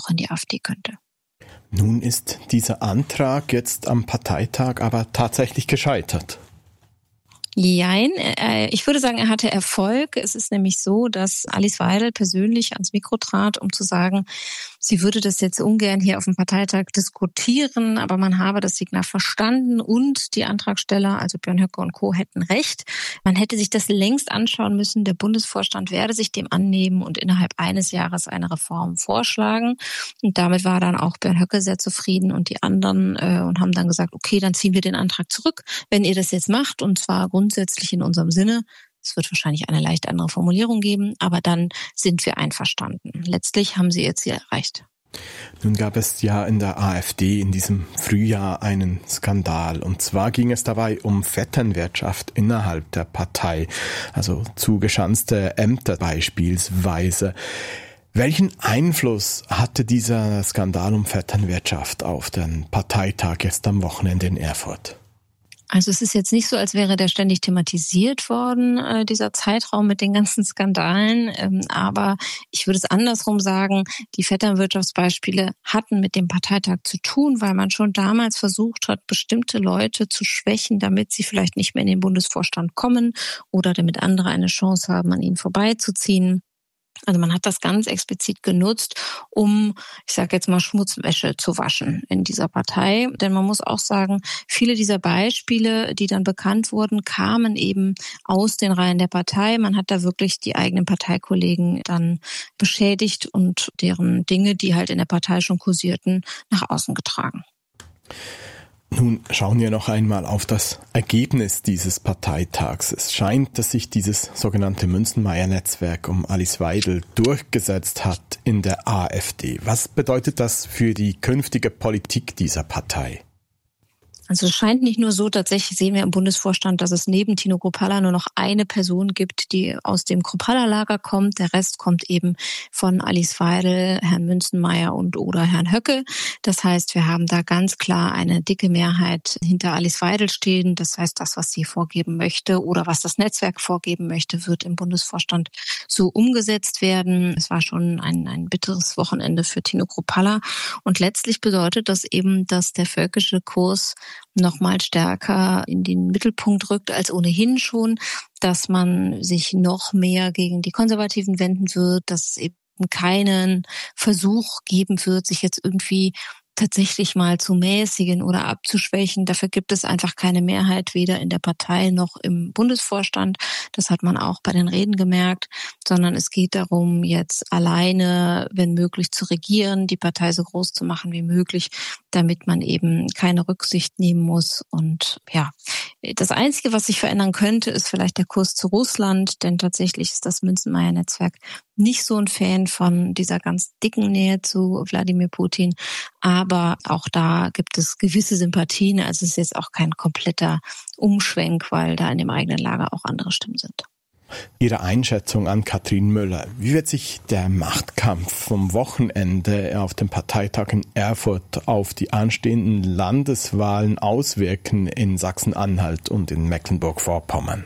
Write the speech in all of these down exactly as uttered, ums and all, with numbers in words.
auch in die AfD könnte. Nun ist dieser Antrag jetzt am Parteitag aber tatsächlich gescheitert. Jein, ich würde sagen, er hatte Erfolg. Es ist nämlich so, dass Alice Weidel persönlich ans Mikro trat, um zu sagen, sie würde das jetzt ungern hier auf dem Parteitag diskutieren, aber man habe das Signal verstanden und die Antragsteller, also Björn Höcke und Co., hätten recht. Man hätte sich das längst anschauen müssen. Der Bundesvorstand werde sich dem annehmen und innerhalb eines Jahres eine Reform vorschlagen. Und damit war dann auch Björn Höcke sehr zufrieden und die anderen äh, und haben dann gesagt, okay, dann ziehen wir den Antrag zurück, wenn ihr das jetzt macht, und zwar grundsätzlich in unserem Sinne. Es wird wahrscheinlich eine leicht andere Formulierung geben, aber dann sind wir einverstanden. Letztlich haben sie ihr Ziel erreicht. Nun gab es ja in der AfD in diesem Frühjahr einen Skandal. Und zwar ging es dabei um Vetternwirtschaft innerhalb der Partei, also zugeschanzte Ämter beispielsweise. Welchen Einfluss hatte dieser Skandal um Vetternwirtschaft auf den Parteitag jetzt am Wochenende in Erfurt? Also es ist jetzt nicht so, als wäre der ständig thematisiert worden, äh, dieser Zeitraum mit den ganzen Skandalen. Ähm, aber ich würde es andersrum sagen, die Vetternwirtschaftsbeispiele hatten mit dem Parteitag zu tun, weil man schon damals versucht hat, bestimmte Leute zu schwächen, damit sie vielleicht nicht mehr in den Bundesvorstand kommen oder damit andere eine Chance haben, an ihnen vorbeizuziehen. Also man hat das ganz explizit genutzt, um, ich sage jetzt mal, Schmutzwäsche zu waschen in dieser Partei. Denn man muss auch sagen, viele dieser Beispiele, die dann bekannt wurden, kamen eben aus den Reihen der Partei. Man hat da wirklich die eigenen Parteikollegen dann beschädigt und deren Dinge, die halt in der Partei schon kursierten, nach außen getragen. Nun schauen wir noch einmal auf das Ergebnis dieses Parteitags. Es scheint, dass sich dieses sogenannte Münzenmaier-Netzwerk um Alice Weidel durchgesetzt hat in der AfD. Was bedeutet das für die künftige Politik dieser Partei? Also es scheint nicht nur so, tatsächlich sehen wir im Bundesvorstand, dass es neben Tino Kruppalla nur noch eine Person gibt, die aus dem Kruppalla-Lager kommt. Der Rest kommt eben von Alice Weidel, Herrn Münzenmaier und oder Herrn Höcke. Das heißt, wir haben da ganz klar eine dicke Mehrheit hinter Alice Weidel stehen. Das heißt, das, was sie vorgeben möchte oder was das Netzwerk vorgeben möchte, wird im Bundesvorstand so umgesetzt werden. Es war schon ein, ein bitteres Wochenende für Tino Kruppalla. Und letztlich bedeutet das eben, dass der völkische Kurs noch mal stärker in den Mittelpunkt rückt als ohnehin schon, dass man sich noch mehr gegen die Konservativen wenden wird, dass es eben keinen Versuch geben wird, sich jetzt irgendwie tatsächlich mal zu mäßigen oder abzuschwächen. Dafür gibt es einfach keine Mehrheit, weder in der Partei noch im Bundesvorstand. Das hat man auch bei den Reden gemerkt, sondern es geht darum, jetzt alleine, wenn möglich, zu regieren, die Partei so groß zu machen wie möglich, damit man eben keine Rücksicht nehmen muss. Und ja, das Einzige, was sich verändern könnte, ist vielleicht der Kurs zu Russland, denn tatsächlich ist das Münzenmaier-Netzwerk nicht so ein Fan von dieser ganz dicken Nähe zu Wladimir Putin. Aber auch da gibt es gewisse Sympathien. Also es ist jetzt auch kein kompletter Umschwenk, weil da in dem eigenen Lager auch andere Stimmen sind. Ihre Einschätzung an Katrin Müller. Wie wird sich der Machtkampf vom Wochenende auf dem Parteitag in Erfurt auf die anstehenden Landeswahlen auswirken in Sachsen-Anhalt und in Mecklenburg-Vorpommern?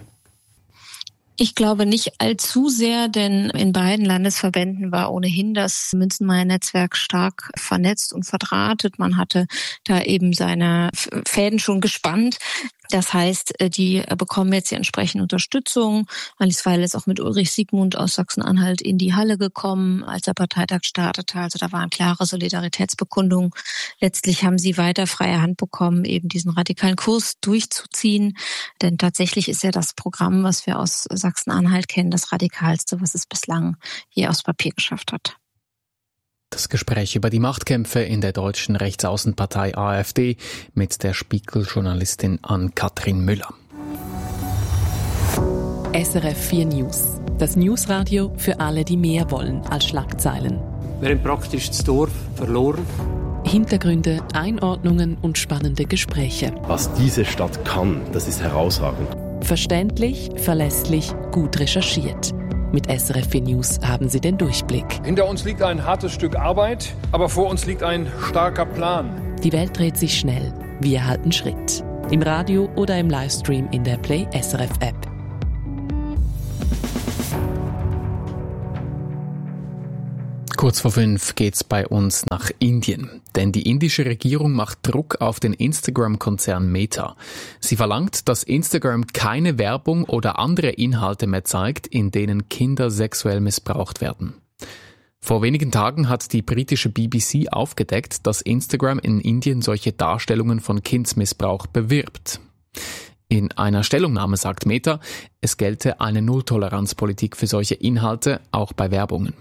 Ich glaube nicht allzu sehr, denn in beiden Landesverbänden war ohnehin das Münzenmaier-Netzwerk stark vernetzt und verdrahtet. Man hatte da eben seine Fäden schon gespannt. Das heißt, die bekommen jetzt die entsprechende Unterstützung. Alice Weidel ist auch mit Ulrich Siegmund aus Sachsen-Anhalt in die Halle gekommen, als der Parteitag startete. Also da waren klare Solidaritätsbekundungen. Letztlich haben sie weiter freie Hand bekommen, eben diesen radikalen Kurs durchzuziehen. Denn tatsächlich ist ja das Programm, was wir aus Sachsen-Anhalt kennen, das radikalste, was es bislang je aufs Papier geschafft hat. Das Gespräch über die Machtkämpfe in der deutschen Rechtsaußenpartei AfD mit der Spiegel-Journalistin Ann-Kathrin Müller. S R F vier News. Das Newsradio für alle, die mehr wollen als Schlagzeilen. Wir haben praktisch das Dorf verloren. Hintergründe, Einordnungen und spannende Gespräche. Was diese Stadt kann, das ist herausragend. Verständlich, verlässlich, gut recherchiert. Mit S R F vier News haben Sie den Durchblick. Hinter uns liegt ein hartes Stück Arbeit, aber vor uns liegt ein starker Plan. Die Welt dreht sich schnell. Wir halten Schritt. Im Radio oder im Livestream in der Play S R F App. Kurz vor fünf geht's bei uns nach Indien, denn die indische Regierung macht Druck auf den Instagram-Konzern Meta. Sie verlangt, dass Instagram keine Werbung oder andere Inhalte mehr zeigt, in denen Kinder sexuell missbraucht werden. Vor wenigen Tagen hat die britische B B C aufgedeckt, dass Instagram in Indien solche Darstellungen von Kindsmissbrauch bewirbt. In einer Stellungnahme sagt Meta, es gelte eine Nulltoleranzpolitik für solche Inhalte, auch bei Werbungen.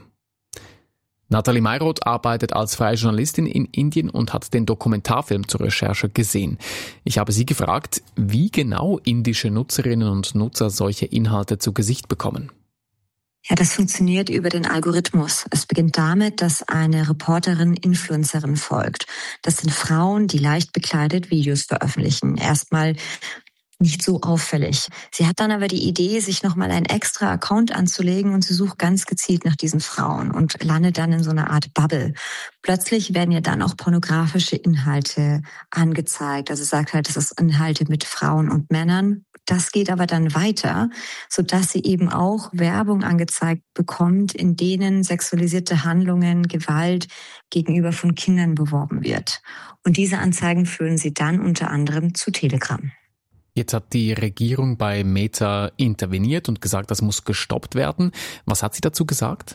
Nathalie Mayroth arbeitet als freie Journalistin in Indien und hat den Dokumentarfilm zur Recherche gesehen. Ich habe sie gefragt, wie genau indische Nutzerinnen und Nutzer solche Inhalte zu Gesicht bekommen. Ja, das funktioniert über den Algorithmus. Es beginnt damit, dass eine Reporterin Influencerin folgt. Das sind Frauen, die leicht bekleidet Videos veröffentlichen. Erstmal nicht so auffällig. Sie hat dann aber die Idee, sich nochmal einen extra Account anzulegen und sie sucht ganz gezielt nach diesen Frauen und landet dann in so einer Art Bubble. Plötzlich werden ihr dann auch pornografische Inhalte angezeigt. Also sagt halt, das ist Inhalte mit Frauen und Männern. Das geht aber dann weiter, sodass sie eben auch Werbung angezeigt bekommt, in denen sexualisierte Handlungen, Gewalt gegenüber von Kindern beworben wird. Und diese Anzeigen führen sie dann unter anderem zu Telegram. Jetzt hat die Regierung bei Meta interveniert und gesagt, das muss gestoppt werden. Was hat sie dazu gesagt?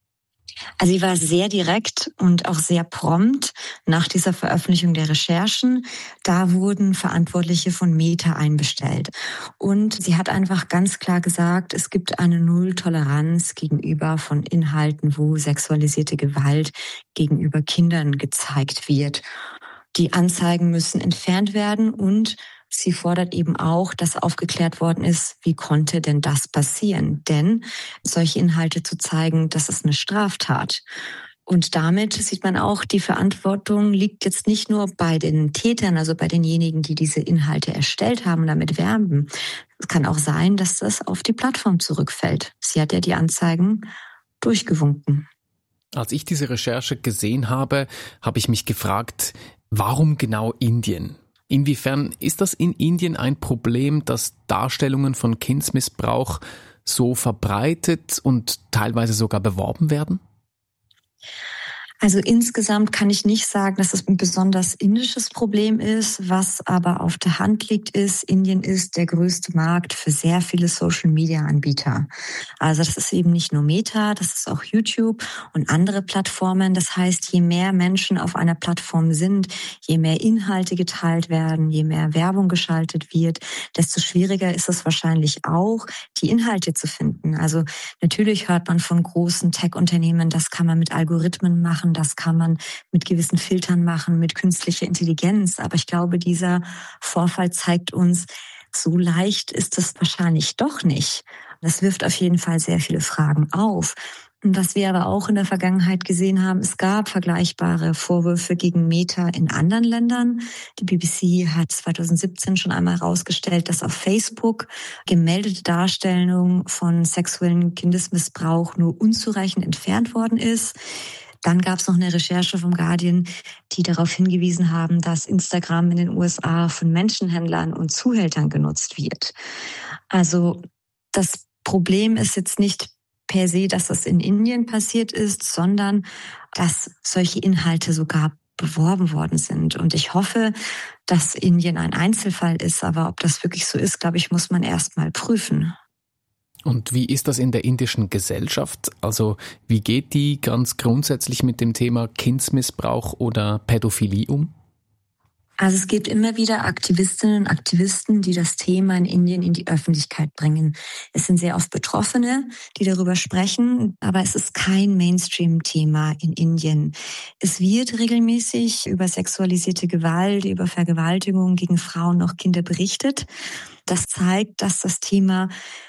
Also sie war sehr direkt und auch sehr prompt nach dieser Veröffentlichung der Recherchen. Da wurden Verantwortliche von Meta einbestellt. Und sie hat einfach ganz klar gesagt, es gibt eine Nulltoleranz gegenüber von Inhalten, wo sexualisierte Gewalt gegenüber Kindern gezeigt wird. Die Anzeigen müssen entfernt werden und sie fordert eben auch, dass aufgeklärt worden ist, wie konnte denn das passieren? Denn solche Inhalte zu zeigen, das ist eine Straftat. Und damit sieht man auch, die Verantwortung liegt jetzt nicht nur bei den Tätern, also bei denjenigen, die diese Inhalte erstellt haben und damit werben. Es kann auch sein, dass das auf die Plattform zurückfällt. Sie hat ja die Anzeigen durchgewunken. Als ich diese Recherche gesehen habe, habe ich mich gefragt, warum genau Indien? Inwiefern ist das in Indien ein Problem, dass Darstellungen von Kindsmissbrauch so verbreitet und teilweise sogar beworben werden? Also insgesamt kann ich nicht sagen, dass es ein besonders indisches Problem ist. Was aber auf der Hand liegt, ist, Indien ist der größte Markt für sehr viele Social-Media-Anbieter. Also das ist eben nicht nur Meta, das ist auch YouTube und andere Plattformen. Das heißt, je mehr Menschen auf einer Plattform sind, je mehr Inhalte geteilt werden, je mehr Werbung geschaltet wird, desto schwieriger ist es wahrscheinlich auch, die Inhalte zu finden. Also natürlich hört man von großen Tech-Unternehmen, das kann man mit Algorithmen machen, das kann man mit gewissen Filtern machen, mit künstlicher Intelligenz. Aber ich glaube, dieser Vorfall zeigt uns, so leicht ist es wahrscheinlich doch nicht. Das wirft auf jeden Fall sehr viele Fragen auf. Und was wir aber auch in der Vergangenheit gesehen haben, es gab vergleichbare Vorwürfe gegen Meta in anderen Ländern. Die B B C hat zwanzig siebzehn schon einmal herausgestellt, dass auf Facebook gemeldete Darstellung von sexuellem Kindesmissbrauch nur unzureichend entfernt worden ist. Dann gab es noch eine Recherche vom Guardian, die darauf hingewiesen haben, dass Instagram in den U S A von Menschenhändlern und Zuhältern genutzt wird. Also das Problem ist jetzt nicht per se, dass das in Indien passiert ist, sondern dass solche Inhalte sogar beworben worden sind. Und ich hoffe, dass Indien ein Einzelfall ist. Aber ob das wirklich so ist, glaube ich, muss man erst mal prüfen. Und wie ist das in der indischen Gesellschaft? Also wie geht die ganz grundsätzlich mit dem Thema Kindsmissbrauch oder Pädophilie um? Also es gibt immer wieder Aktivistinnen und Aktivisten, die das Thema in Indien in die Öffentlichkeit bringen. Es sind sehr oft Betroffene, die darüber sprechen, aber es ist kein Mainstream-Thema in Indien. Es wird regelmäßig über sexualisierte Gewalt, über Vergewaltigung gegen Frauen und Kinder berichtet. Das zeigt, dass das Thema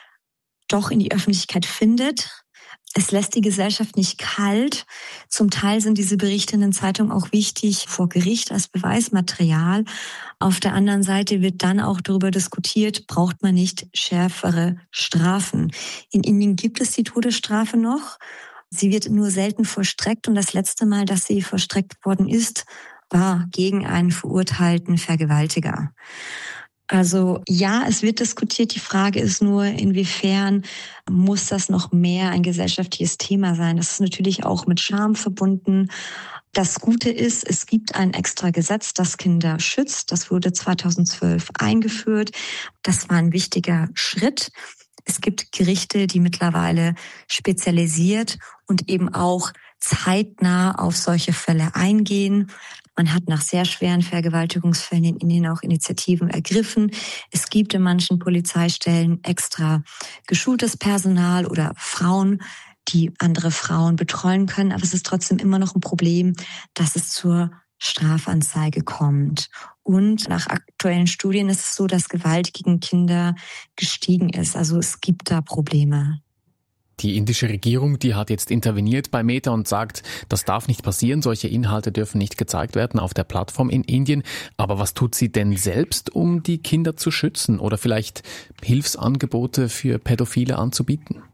doch in die Öffentlichkeit findet. Es lässt die Gesellschaft nicht kalt. Zum Teil sind diese Berichte in den Zeitungen auch wichtig vor Gericht als Beweismaterial. Auf der anderen Seite wird dann auch darüber diskutiert, braucht man nicht schärfere Strafen. In Indien gibt es die Todesstrafe noch. Sie wird nur selten vollstreckt und das letzte Mal, dass sie vollstreckt worden ist, war gegen einen verurteilten Vergewaltiger. Also ja, es wird diskutiert. Die Frage ist nur, inwiefern muss das noch mehr ein gesellschaftliches Thema sein? Das ist natürlich auch mit Scham verbunden. Das Gute ist, es gibt ein extra Gesetz, das Kinder schützt. Das wurde zweitausendzwölf eingeführt. Das war ein wichtiger Schritt. Es gibt Gerichte, die mittlerweile spezialisiert und eben auch zeitnah auf solche Fälle eingehen. Man hat nach sehr schweren Vergewaltigungsfällen in Indien auch Initiativen ergriffen. Es gibt in manchen Polizeistellen extra geschultes Personal oder Frauen, die andere Frauen betreuen können. Aber es ist trotzdem immer noch ein Problem, dass es zur Strafanzeige kommt. Und nach aktuellen Studien ist es so, dass Gewalt gegen Kinder gestiegen ist. Also es gibt da Probleme. Die indische Regierung, die hat jetzt interveniert bei Meta und sagt, das darf nicht passieren, solche Inhalte dürfen nicht gezeigt werden auf der Plattform in Indien. Aber was tut sie denn selbst, um die Kinder zu schützen oder vielleicht Hilfsangebote für Pädophile anzubieten?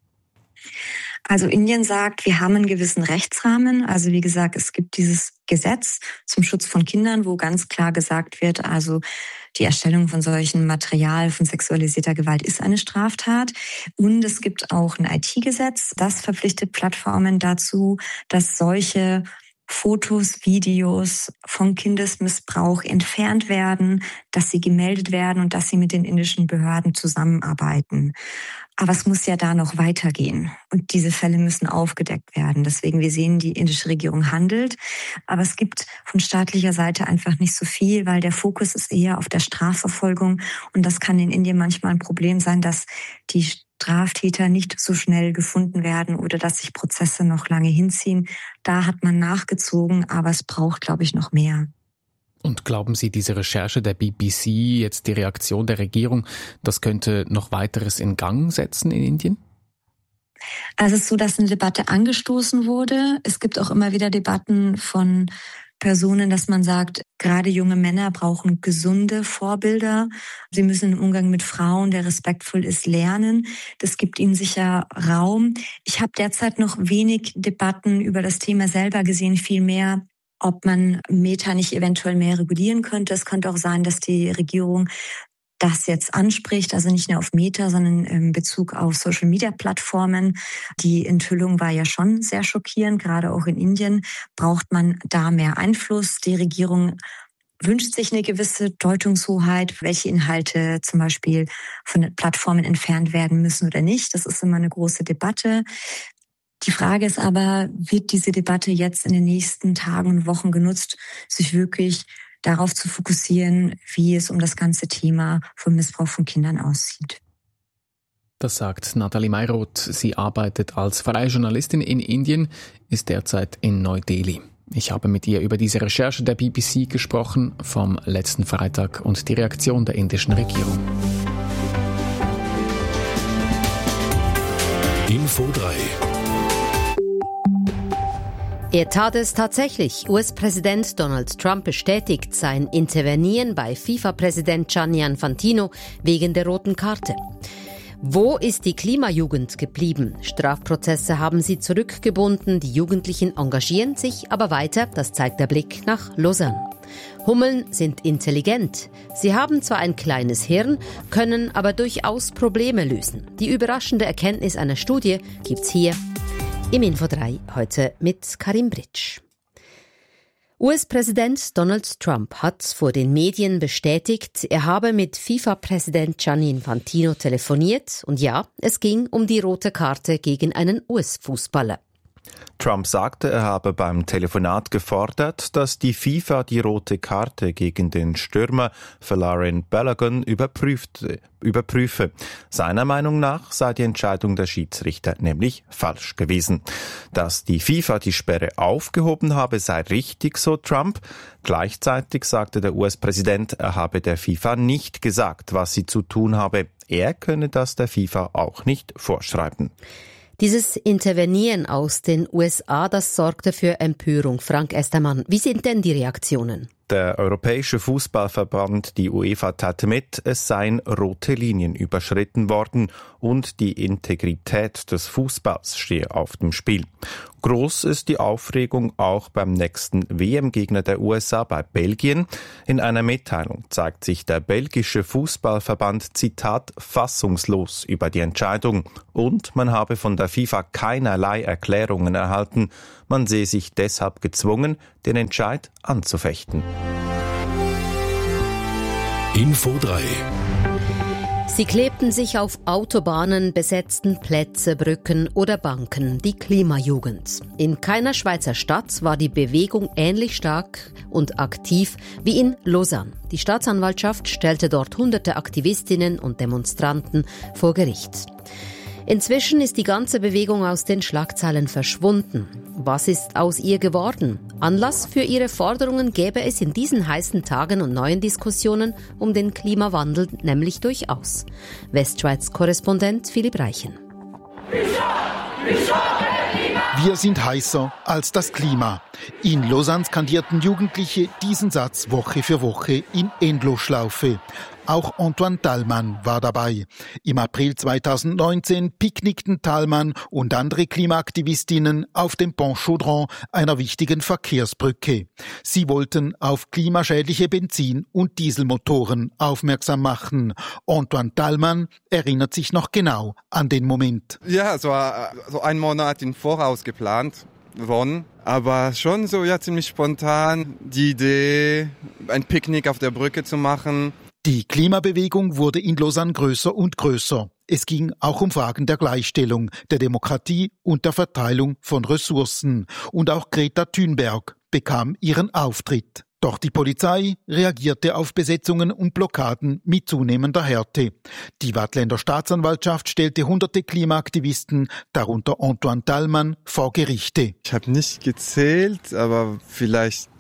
Also Indien sagt, wir haben einen gewissen Rechtsrahmen. Also wie gesagt, es gibt dieses Gesetz zum Schutz von Kindern, wo ganz klar gesagt wird, also die Erstellung von solchen Material von sexualisierter Gewalt ist eine Straftat. Und es gibt auch ein I T-Gesetz, das verpflichtet Plattformen dazu, dass solche Fotos, Videos von Kindesmissbrauch entfernt werden, dass sie gemeldet werden und dass sie mit den indischen Behörden zusammenarbeiten. Aber es muss ja da noch weitergehen und diese Fälle müssen aufgedeckt werden. Deswegen, wir sehen, die indische Regierung handelt, aber es gibt von staatlicher Seite einfach nicht so viel, weil der Fokus ist eher auf der Strafverfolgung und das kann in Indien manchmal ein Problem sein, dass die Straftäter nicht so schnell gefunden werden oder dass sich Prozesse noch lange hinziehen. Da hat man nachgezogen, aber es braucht, glaube ich, noch mehr. Und glauben Sie, diese Recherche der B B C, jetzt die Reaktion der Regierung, das könnte noch weiteres in Gang setzen in Indien? Also es ist so, dass eine Debatte angestoßen wurde. Es gibt auch immer wieder Debatten von Personen, dass man sagt, gerade junge Männer brauchen gesunde Vorbilder. Sie müssen im Umgang mit Frauen, der respektvoll ist, lernen. Das gibt ihnen sicher Raum. Ich habe derzeit noch wenig Debatten über das Thema selber gesehen, viel mehr, ob man Meta nicht eventuell mehr regulieren könnte. Es könnte auch sein, dass die Regierung das jetzt anspricht, also nicht nur auf Meta, sondern in Bezug auf Social-Media-Plattformen. Die Enthüllung war ja schon sehr schockierend, gerade auch in Indien braucht man da mehr Einfluss. Die Regierung wünscht sich eine gewisse Deutungshoheit, welche Inhalte zum Beispiel von den Plattformen entfernt werden müssen oder nicht. Das ist immer eine große Debatte. Die Frage ist aber, wird diese Debatte jetzt in den nächsten Tagen und Wochen genutzt, sich wirklich darauf zu fokussieren, wie es um das ganze Thema von Missbrauch von Kindern aussieht? Das sagt Nathalie Mayroth. Sie arbeitet als freie Journalistin in Indien, ist derzeit in Neu-Delhi. Ich habe mit ihr über diese Recherche der B B C gesprochen vom letzten Freitag und die Reaktion der indischen Regierung. Info drei. Er tat es tatsächlich. U S-Präsident Donald Trump bestätigt sein Intervenieren bei FIFA-Präsident Gianni Infantino wegen der roten Karte. Wo ist die Klimajugend geblieben? Strafprozesse haben sie zurückgebunden, die Jugendlichen engagieren sich aber weiter, das zeigt der Blick nach Lausanne. Hummeln sind intelligent. Sie haben zwar ein kleines Hirn, können aber durchaus Probleme lösen. Die überraschende Erkenntnis einer Studie gibt's hier im Info drei heute mit Karim Britsch. U S-Präsident Donald Trump hat vor den Medien bestätigt, er habe mit FIFA-Präsident Gianni Infantino telefoniert und ja, es ging um die rote Karte gegen einen U S-Fußballer. Trump sagte, er habe beim Telefonat gefordert, dass die FIFA die rote Karte gegen den Stürmer Folarin Balogun überprüfte, überprüfe. Seiner Meinung nach sei die Entscheidung der Schiedsrichter nämlich falsch gewesen. Dass die FIFA die Sperre aufgehoben habe, sei richtig, so Trump. Gleichzeitig sagte der U S-Präsident, er habe der FIFA nicht gesagt, was sie zu tun habe. Er könne das der FIFA auch nicht vorschreiben. Dieses Intervenieren aus den U S A, das sorgte für Empörung. Frank Estermann, wie sind denn die Reaktionen? Der Europäische Fußballverband, die UEFA, teilte mit, es seien rote Linien überschritten worden und die Integrität des Fußballs stehe auf dem Spiel. Groß ist die Aufregung auch beim nächsten W M-Gegner der U S A, bei Belgien. In einer Mitteilung zeigt sich der belgische Fußballverband, Zitat, fassungslos über die Entscheidung und man habe von der FIFA keinerlei Erklärungen erhalten. Man sehe sich deshalb gezwungen, den Entscheid anzufechten. Info drei. Sie klebten sich auf Autobahnen, besetzten Plätze, Brücken oder Banken, die Klimajugend. In keiner Schweizer Stadt war die Bewegung ähnlich stark und aktiv wie in Lausanne. Die Staatsanwaltschaft stellte dort hunderte Aktivistinnen und Demonstranten vor Gericht. Inzwischen ist die ganze Bewegung aus den Schlagzeilen verschwunden. Was ist aus ihr geworden? Anlass für ihre Forderungen gäbe es in diesen heißen Tagen und neuen Diskussionen um den Klimawandel nämlich durchaus. Westschweiz-Korrespondent Philipp Reichen. Wir sind heißer als das Klima. In Lausanne skandierten Jugendliche diesen Satz Woche für Woche in Endlosschlaufe. Auch Antoine Thalmann war dabei. Im April zweitausendneunzehn picknickten Thalmann und andere Klimaaktivistinnen auf dem Pont Chaudron, einer wichtigen Verkehrsbrücke. Sie wollten auf klimaschädliche Benzin- und Dieselmotoren aufmerksam machen. Antoine Thalmann erinnert sich noch genau an den Moment. Ja, es war so ein Monat im Voraus geplant worden, aber schon so ja ziemlich spontan die Idee, ein Picknick auf der Brücke zu machen. Die Klimabewegung wurde in Lausanne größer und größer. Es ging auch um Fragen der Gleichstellung, der Demokratie und der Verteilung von Ressourcen. Und auch Greta Thunberg bekam ihren Auftritt. Doch die Polizei reagierte auf Besetzungen und Blockaden mit zunehmender Härte. Die Waadtländer Staatsanwaltschaft stellte hunderte Klimaaktivisten, darunter Antoine Thalmann, vor Gerichte. Ich habe nicht gezählt, aber vielleicht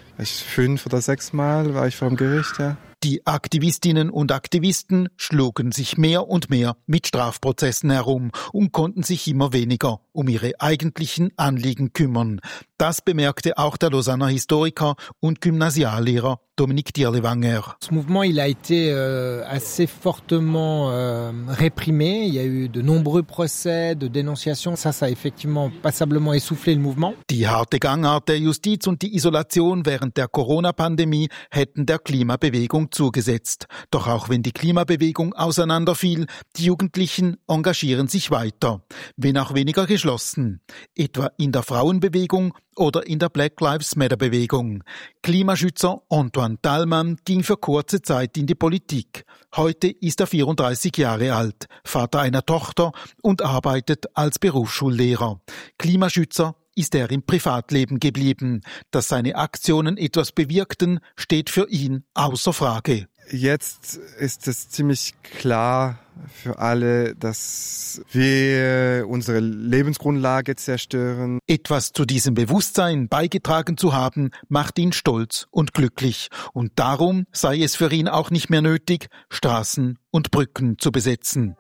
fünf oder sechs Mal war ich vor dem Gericht, ja. Die Aktivistinnen und Aktivisten schlugen sich mehr und mehr mit Strafprozessen herum und konnten sich immer weniger um ihre eigentlichen Anliegen kümmern. Das bemerkte auch der Lausanner Historiker und Gymnasiallehrer Dominique Dirlewanger. Ce mouvement, il a été euh, assez fortement euh, réprimé. Il y a eu de nombreux procès, de dénonciations. Ça, ça a effectivement passablement essoufflé le mouvement. Die harte Gangart der Justiz und die Isolation während der Corona-Pandemie hätten der Klimabewegung zugesetzt. Doch auch wenn die Klimabewegung auseinanderfiel, die Jugendlichen engagieren sich weiter, wenn auch weniger geschlossen. Etwa in der Frauenbewegung oder in der Black Lives Matter Bewegung. Klimaschützer Antoine Thalmann ging für kurze Zeit in die Politik. Heute ist er vierunddreißig Jahre alt, Vater einer Tochter und arbeitet als Berufsschullehrer. Klimaschützer ist er im Privatleben geblieben. Dass seine Aktionen etwas bewirkten, steht für ihn außer Frage. Jetzt ist es ziemlich klar für alle, dass wir unsere Lebensgrundlage zerstören. Etwas zu diesem Bewusstsein beigetragen zu haben, macht ihn stolz und glücklich. Und darum sei es für ihn auch nicht mehr nötig, Straßen und Brücken zu besetzen.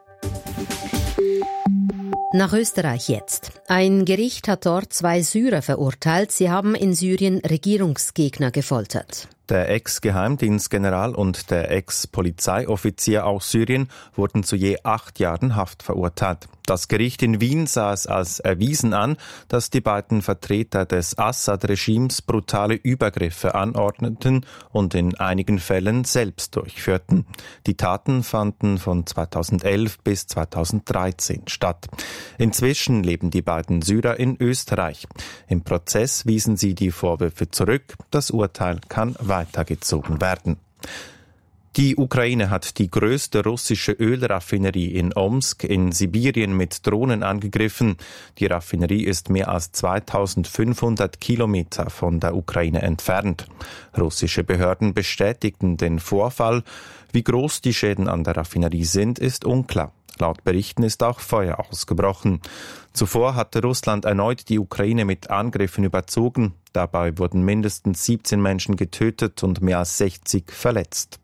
Nach Österreich jetzt. Ein Gericht hat dort zwei Syrer verurteilt. Sie haben in Syrien Regierungsgegner gefoltert. Der Ex-Geheimdienstgeneral und der Ex-Polizeioffizier aus Syrien wurden zu je acht Jahren Haft verurteilt. Das Gericht in Wien sah es als erwiesen an, dass die beiden Vertreter des Assad-Regimes brutale Übergriffe anordneten und in einigen Fällen selbst durchführten. Die Taten fanden von zweitausendelf bis zweitausenddreizehn statt. Inzwischen leben die beiden Syrer in Österreich. Im Prozess wiesen sie die Vorwürfe zurück. Das Urteil kann weitergezogen werden. Die Ukraine hat die größte russische Ölraffinerie in Omsk in Sibirien mit Drohnen angegriffen. Die Raffinerie ist mehr als zweitausendfünfhundert Kilometer von der Ukraine entfernt. Russische Behörden bestätigten den Vorfall. Wie groß die Schäden an der Raffinerie sind, ist unklar. Laut Berichten ist auch Feuer ausgebrochen. Zuvor hatte Russland erneut die Ukraine mit Angriffen überzogen. Dabei wurden mindestens siebzehn Menschen getötet und mehr als sechzig verletzt.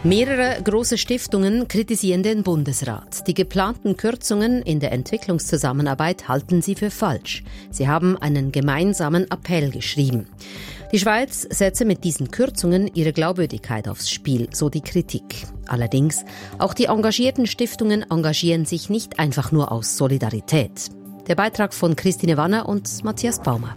Mehrere große Stiftungen kritisieren den Bundesrat. Die geplanten Kürzungen in der Entwicklungszusammenarbeit halten sie für falsch. Sie haben einen gemeinsamen Appell geschrieben. Die Schweiz setze mit diesen Kürzungen ihre Glaubwürdigkeit aufs Spiel, so die Kritik. Allerdings, auch die engagierten Stiftungen engagieren sich nicht einfach nur aus Solidarität. Der Beitrag von Christine Wanner und Matthias Baumer.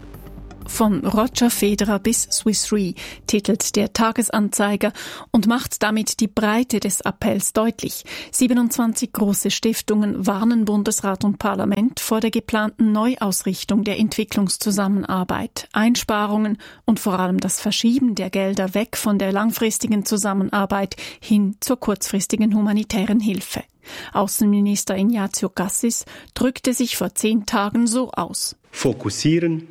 Von Roger Federer bis Swiss Re titelt der Tagesanzeiger und macht damit die Breite des Appells deutlich. siebenundzwanzig große Stiftungen warnen Bundesrat und Parlament vor der geplanten Neuausrichtung der Entwicklungszusammenarbeit, Einsparungen und vor allem das Verschieben der Gelder weg von der langfristigen Zusammenarbeit hin zur kurzfristigen humanitären Hilfe. Außenminister Ignazio Cassis drückte sich vor zehn Tagen so aus. Fokussieren,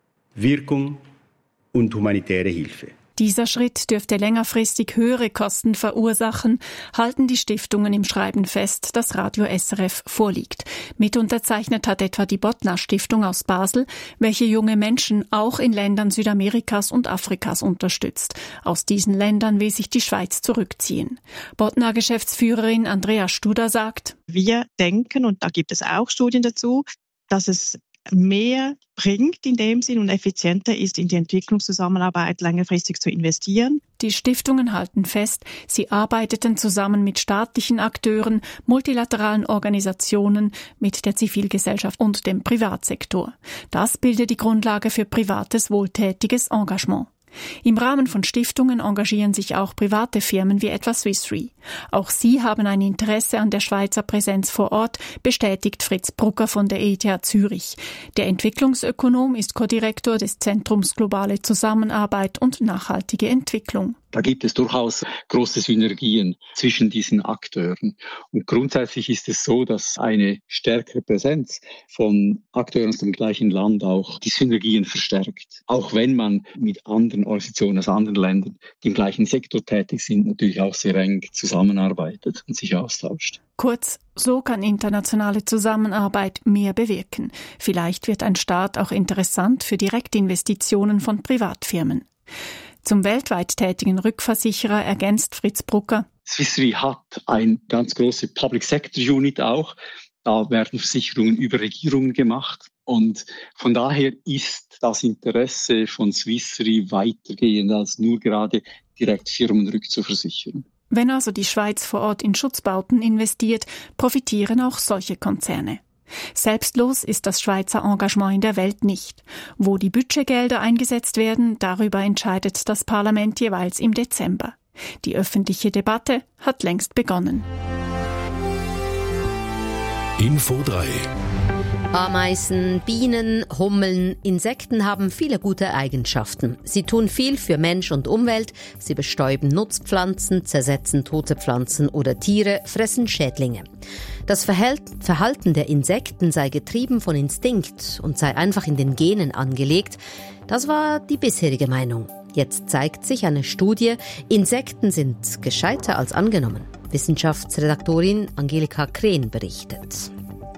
Wirkung und humanitäre Hilfe. Dieser Schritt dürfte längerfristig höhere Kosten verursachen, halten die Stiftungen im Schreiben fest, das Radio S R F vorliegt. Mitunterzeichnet hat etwa die Bottner-Stiftung aus Basel, welche junge Menschen auch in Ländern Südamerikas und Afrikas unterstützt. Aus diesen Ländern will sich die Schweiz zurückziehen. Bottner-Geschäftsführerin Andrea Studer sagt: Wir denken, und da gibt es auch Studien dazu, dass es mehr bringt in dem Sinn und effizienter ist, in die Entwicklungszusammenarbeit längerfristig zu investieren. Die Stiftungen halten fest, sie arbeiteten zusammen mit staatlichen Akteuren, multilateralen Organisationen, mit der Zivilgesellschaft und dem Privatsektor. Das bildet die Grundlage für privates, wohltätiges Engagement. Im Rahmen von Stiftungen engagieren sich auch private Firmen wie etwa Swiss Re. Auch sie haben ein Interesse an der Schweizer Präsenz vor Ort, bestätigt Fritz Brucker von der E T H Zürich. Der Entwicklungsökonom ist Co-Direktor des Zentrums Globale Zusammenarbeit und nachhaltige Entwicklung. Da gibt es durchaus große Synergien zwischen diesen Akteuren. Und grundsätzlich ist es so, dass eine stärkere Präsenz von Akteuren aus dem gleichen Land auch die Synergien verstärkt. Auch wenn man mit anderen Organisationen aus anderen Ländern, die im gleichen Sektor tätig sind, natürlich auch sehr eng zusammenarbeitet und sich austauscht. Kurz, so kann internationale Zusammenarbeit mehr bewirken. Vielleicht wird ein Staat auch interessant für Direktinvestitionen von Privatfirmen. Zum weltweit tätigen Rückversicherer ergänzt Fritz Brucker: Swiss Re hat eine ganz große Public Sector Unit auch. Da werden Versicherungen über Regierungen gemacht. Und von daher ist das Interesse von Swiss Re weitergehend als nur gerade direkt Firmen rückzuversichern. Wenn also die Schweiz vor Ort in Schutzbauten investiert, profitieren auch solche Konzerne. Selbstlos ist das Schweizer Engagement in der Welt nicht. Wo die Budgetgelder eingesetzt werden, darüber entscheidet das Parlament jeweils im Dezember. Die öffentliche Debatte hat längst begonnen. Info drei. Ameisen, Bienen, Hummeln, Insekten haben viele gute Eigenschaften. Sie tun viel für Mensch und Umwelt, sie bestäuben Nutzpflanzen, zersetzen tote Pflanzen oder Tiere, fressen Schädlinge. Das Verhalten der Insekten sei getrieben von Instinkt und sei einfach in den Genen angelegt. Das war die bisherige Meinung. Jetzt zeigt sich eine Studie, Insekten sind gescheiter als angenommen. Wissenschaftsredaktorin Angelika Krehn berichtet.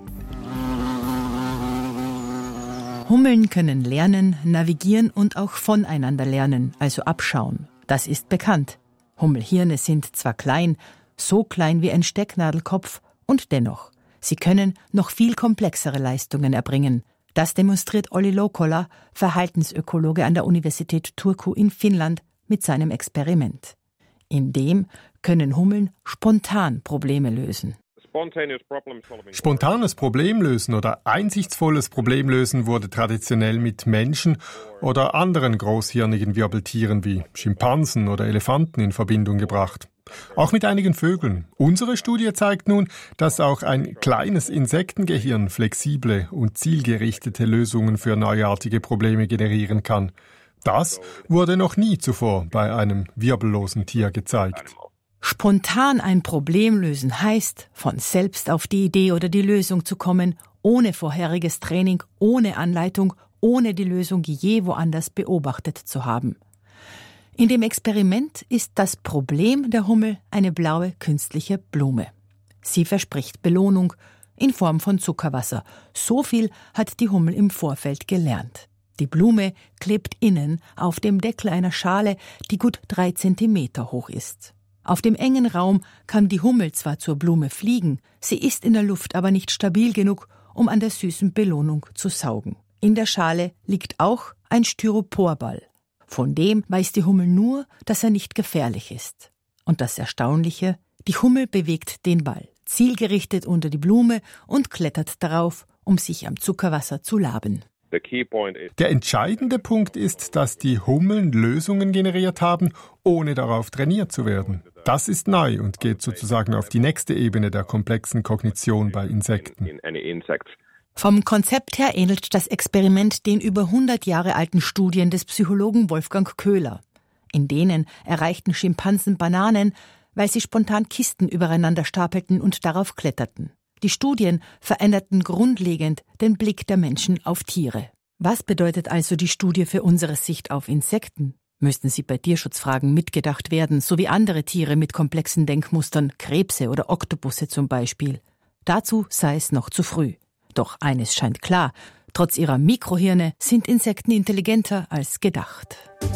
Hummeln können lernen, navigieren und auch voneinander lernen, also abschauen. Das ist bekannt. Hummelhirne sind zwar klein, so klein wie ein Stecknadelkopf, und dennoch, sie können noch viel komplexere Leistungen erbringen. Das demonstriert Olli Loukola, Verhaltensökologe an der Universität Turku in Finnland, mit seinem Experiment. In dem können Hummeln spontan Probleme lösen. Spontanes Problemlösen oder einsichtsvolles Problemlösen wurde traditionell mit Menschen oder anderen großhirnigen Wirbeltieren wie Schimpansen oder Elefanten in Verbindung gebracht. Auch mit einigen Vögeln. Unsere Studie zeigt nun, dass auch ein kleines Insektengehirn flexible und zielgerichtete Lösungen für neuartige Probleme generieren kann. Das wurde noch nie zuvor bei einem wirbellosen Tier gezeigt. Spontan ein Problem lösen heißt, von selbst auf die Idee oder die Lösung zu kommen, ohne vorheriges Training, ohne Anleitung, ohne die Lösung je woanders beobachtet zu haben. In dem Experiment ist das Problem der Hummel eine blaue künstliche Blume. Sie verspricht Belohnung in Form von Zuckerwasser. So viel hat die Hummel im Vorfeld gelernt. Die Blume klebt innen auf dem Deckel einer Schale, die gut drei Zentimeter hoch ist. Auf dem engen Raum kann die Hummel zwar zur Blume fliegen, sie ist in der Luft aber nicht stabil genug, um an der süßen Belohnung zu saugen. In der Schale liegt auch ein Styroporball. Von dem weiß die Hummel nur, dass er nicht gefährlich ist. Und das Erstaunliche, die Hummel bewegt den Ball, zielgerichtet unter die Blume und klettert darauf, um sich am Zuckerwasser zu laben. Der entscheidende Punkt ist, dass die Hummeln Lösungen generiert haben, ohne darauf trainiert zu werden. Das ist neu und geht sozusagen auf die nächste Ebene der komplexen Kognition bei Insekten. Vom Konzept her ähnelt das Experiment den über hundert Jahre alten Studien des Psychologen Wolfgang Köhler. In denen erreichten Schimpansen Bananen, weil sie spontan Kisten übereinander stapelten und darauf kletterten. Die Studien veränderten grundlegend den Blick der Menschen auf Tiere. Was bedeutet also die Studie für unsere Sicht auf Insekten? Müssten sie bei Tierschutzfragen mitgedacht werden, so wie andere Tiere mit komplexen Denkmustern, Krebse oder Oktopusse zum Beispiel? Dazu sei es noch zu früh. Doch eines scheint klar, trotz ihrer Mikrohirne sind Insekten intelligenter als gedacht.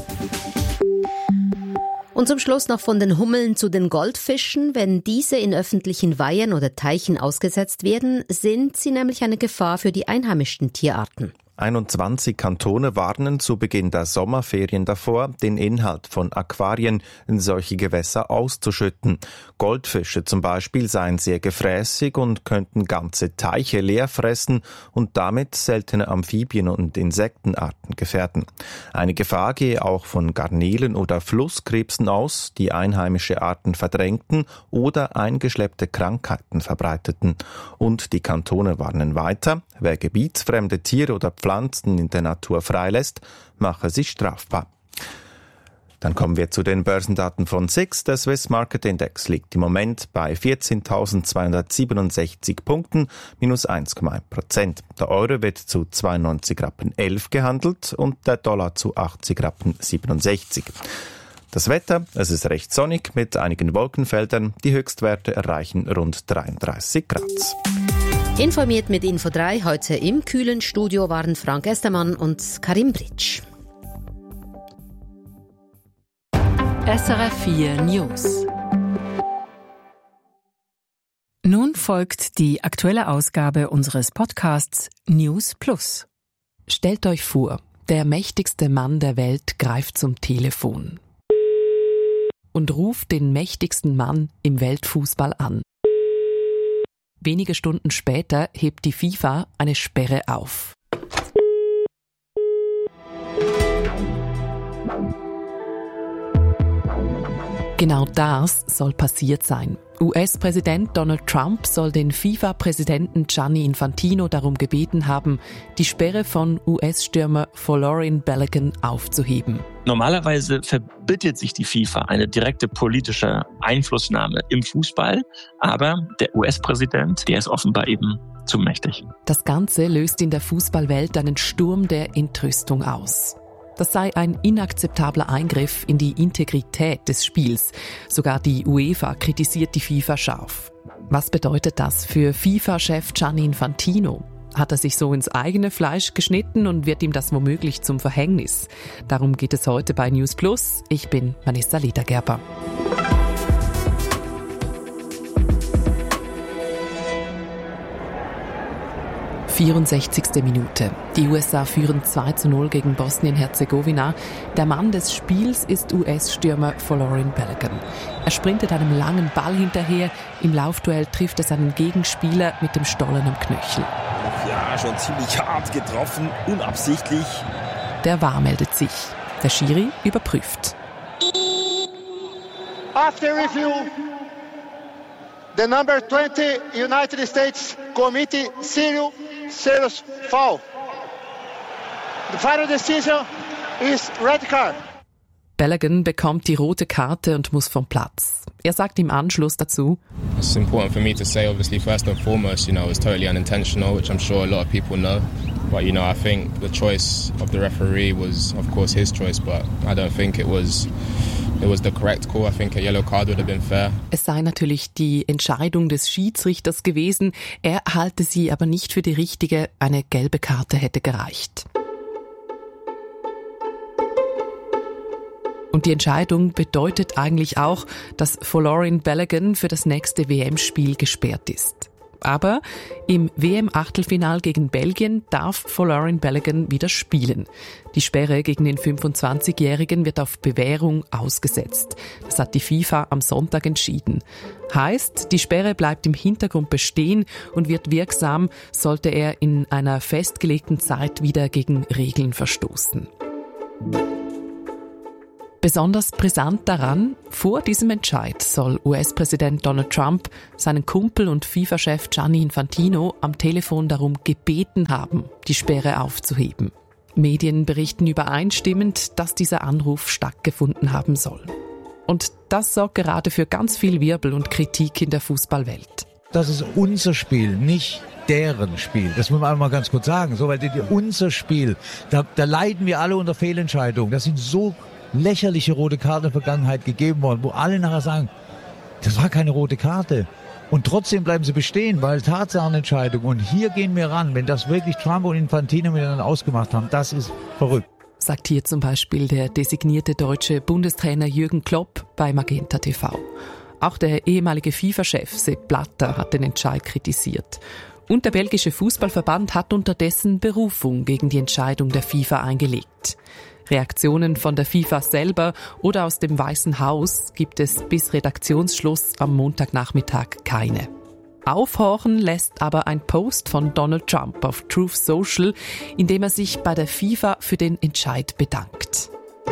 Und zum Schluss noch von den Hummeln zu den Goldfischen. Wenn diese in öffentlichen Weihen oder Teichen ausgesetzt werden, sind sie nämlich eine Gefahr für die einheimischen Tierarten. einundzwanzig Kantone warnen zu Beginn der Sommerferien davor, den Inhalt von Aquarien in solche Gewässer auszuschütten. Goldfische zum Beispiel seien sehr gefräßig und könnten ganze Teiche leer fressen und damit seltene Amphibien- und Insektenarten gefährden. Eine Gefahr gehe auch von Garnelen oder Flusskrebsen aus, die einheimische Arten verdrängten oder eingeschleppte Krankheiten verbreiteten. Und die Kantone warnen weiter, wer gebietsfremde Tiere oder Pflanzen in der Natur freilässt, mache sie strafbar. Dann kommen wir zu den Börsendaten von S I X. Der Swiss Market Index liegt im Moment bei vierzehntausendzweihundertsiebenundsechzig Punkten, minus eins Komma eins Prozent. Der Euro wird zu zweiundneunzig Rappen elf gehandelt und der Dollar zu achtzig Rappen siebenundsechzig. Das Wetter, es ist recht sonnig mit einigen Wolkenfeldern. Die Höchstwerte erreichen rund dreiunddreißig Grad. Informiert mit Info drei. Heute im kühlen Studio waren Frank Estermann und Karim Britsch. S R F vier News. Nun folgt die aktuelle Ausgabe unseres Podcasts News Plus. Stellt euch vor, der mächtigste Mann der Welt greift zum Telefon und ruft den mächtigsten Mann im Weltfußball an. Wenige Stunden später hebt die FIFA eine Sperre auf. Genau das soll passiert sein. U S-Präsident Donald Trump soll den FIFA-Präsidenten Gianni Infantino darum gebeten haben, die Sperre von U S-Stürmer Folarin Balogun aufzuheben. Normalerweise verbietet sich die FIFA eine direkte politische Einflussnahme im Fußball, aber der U S-Präsident, der ist offenbar eben zu mächtig. Das Ganze löst in der Fußballwelt einen Sturm der Entrüstung aus. Das sei ein inakzeptabler Eingriff in die Integrität des Spiels. Sogar die UEFA kritisiert die FIFA scharf. Was bedeutet das für FIFA-Chef Gianni Infantino? Hat er sich so ins eigene Fleisch geschnitten und wird ihm das womöglich zum Verhängnis? Darum geht es heute bei News Plus. Ich bin Vanessa Ledergerber. vierundsechzigste Minute. Die U S A führen zwei zu null gegen Bosnien-Herzegowina. Der Mann des Spiels ist U S-Stürmer Folarin Balogun. Er sprintet einem langen Ball hinterher. Im Laufduell trifft er seinen Gegenspieler mit dem Stollen am Knöchel. Ja, schon ziemlich hart getroffen, unabsichtlich. Der V A R meldet sich. Der Schiri überprüft. After review, the number twenty United States Committee serious serious foul. The final decision is red card. Balogun bekommt die rote Karte und muss vom Platz. Er sagt im Anschluss dazu: It's important for me to say, obviously, first and foremost, you know, it's totally unintentional, which I'm sure a lot of people know. But, you know, I think the choice of the referee was, of course, his choice, but I don't think it was... It was the correct call. I think a yellow card would have been fair. Es sei natürlich die Entscheidung des Schiedsrichters gewesen. Er halte sie aber nicht für die richtige. Eine gelbe Karte hätte gereicht. Und die Entscheidung bedeutet eigentlich auch, dass Folarin Balogun für das nächste W M-Spiel gesperrt ist. Aber im W M-Achtelfinal gegen Belgien darf Folarin Balogun wieder spielen. Die Sperre gegen den fünfundzwanzigjährigen wird auf Bewährung ausgesetzt. Das hat die FIFA am Sonntag entschieden. Heißt, die Sperre bleibt im Hintergrund bestehen und wird wirksam, sollte er in einer festgelegten Zeit wieder gegen Regeln verstoßen. Besonders brisant daran, vor diesem Entscheid soll U S-Präsident Donald Trump seinen Kumpel und FIFA-Chef Gianni Infantino am Telefon darum gebeten haben, die Sperre aufzuheben. Medien berichten übereinstimmend, dass dieser Anruf stattgefunden haben soll. Und das sorgt gerade für ganz viel Wirbel und Kritik in der Fußballwelt. Das ist unser Spiel, nicht deren Spiel. Das muss man einmal ganz kurz sagen. So, weil die, unser Spiel, da, da leiden wir alle unter Fehlentscheidungen. Das sind so lächerliche rote Karten in der Vergangenheit gegeben worden, wo alle nachher sagen, das war keine rote Karte. Und trotzdem bleiben sie bestehen, weil Tatsachenentscheidung. Und hier gehen wir ran, wenn das wirklich Trump und Infantino miteinander ausgemacht haben. Das ist verrückt. Sagt hier zum Beispiel der designierte deutsche Bundestrainer Jürgen Klopp bei Magenta T V. Auch der ehemalige FIFA-Chef Sepp Blatter hat den Entscheid kritisiert. Und der belgische Fußballverband hat unterdessen Berufung gegen die Entscheidung der FIFA eingelegt. Reaktionen von der FIFA selber oder aus dem Weißen Haus gibt es bis Redaktionsschluss am Montagnachmittag keine. Aufhorchen lässt aber ein Post von Donald Trump auf Truth Social, in dem er sich bei der FIFA für den Entscheid bedankt.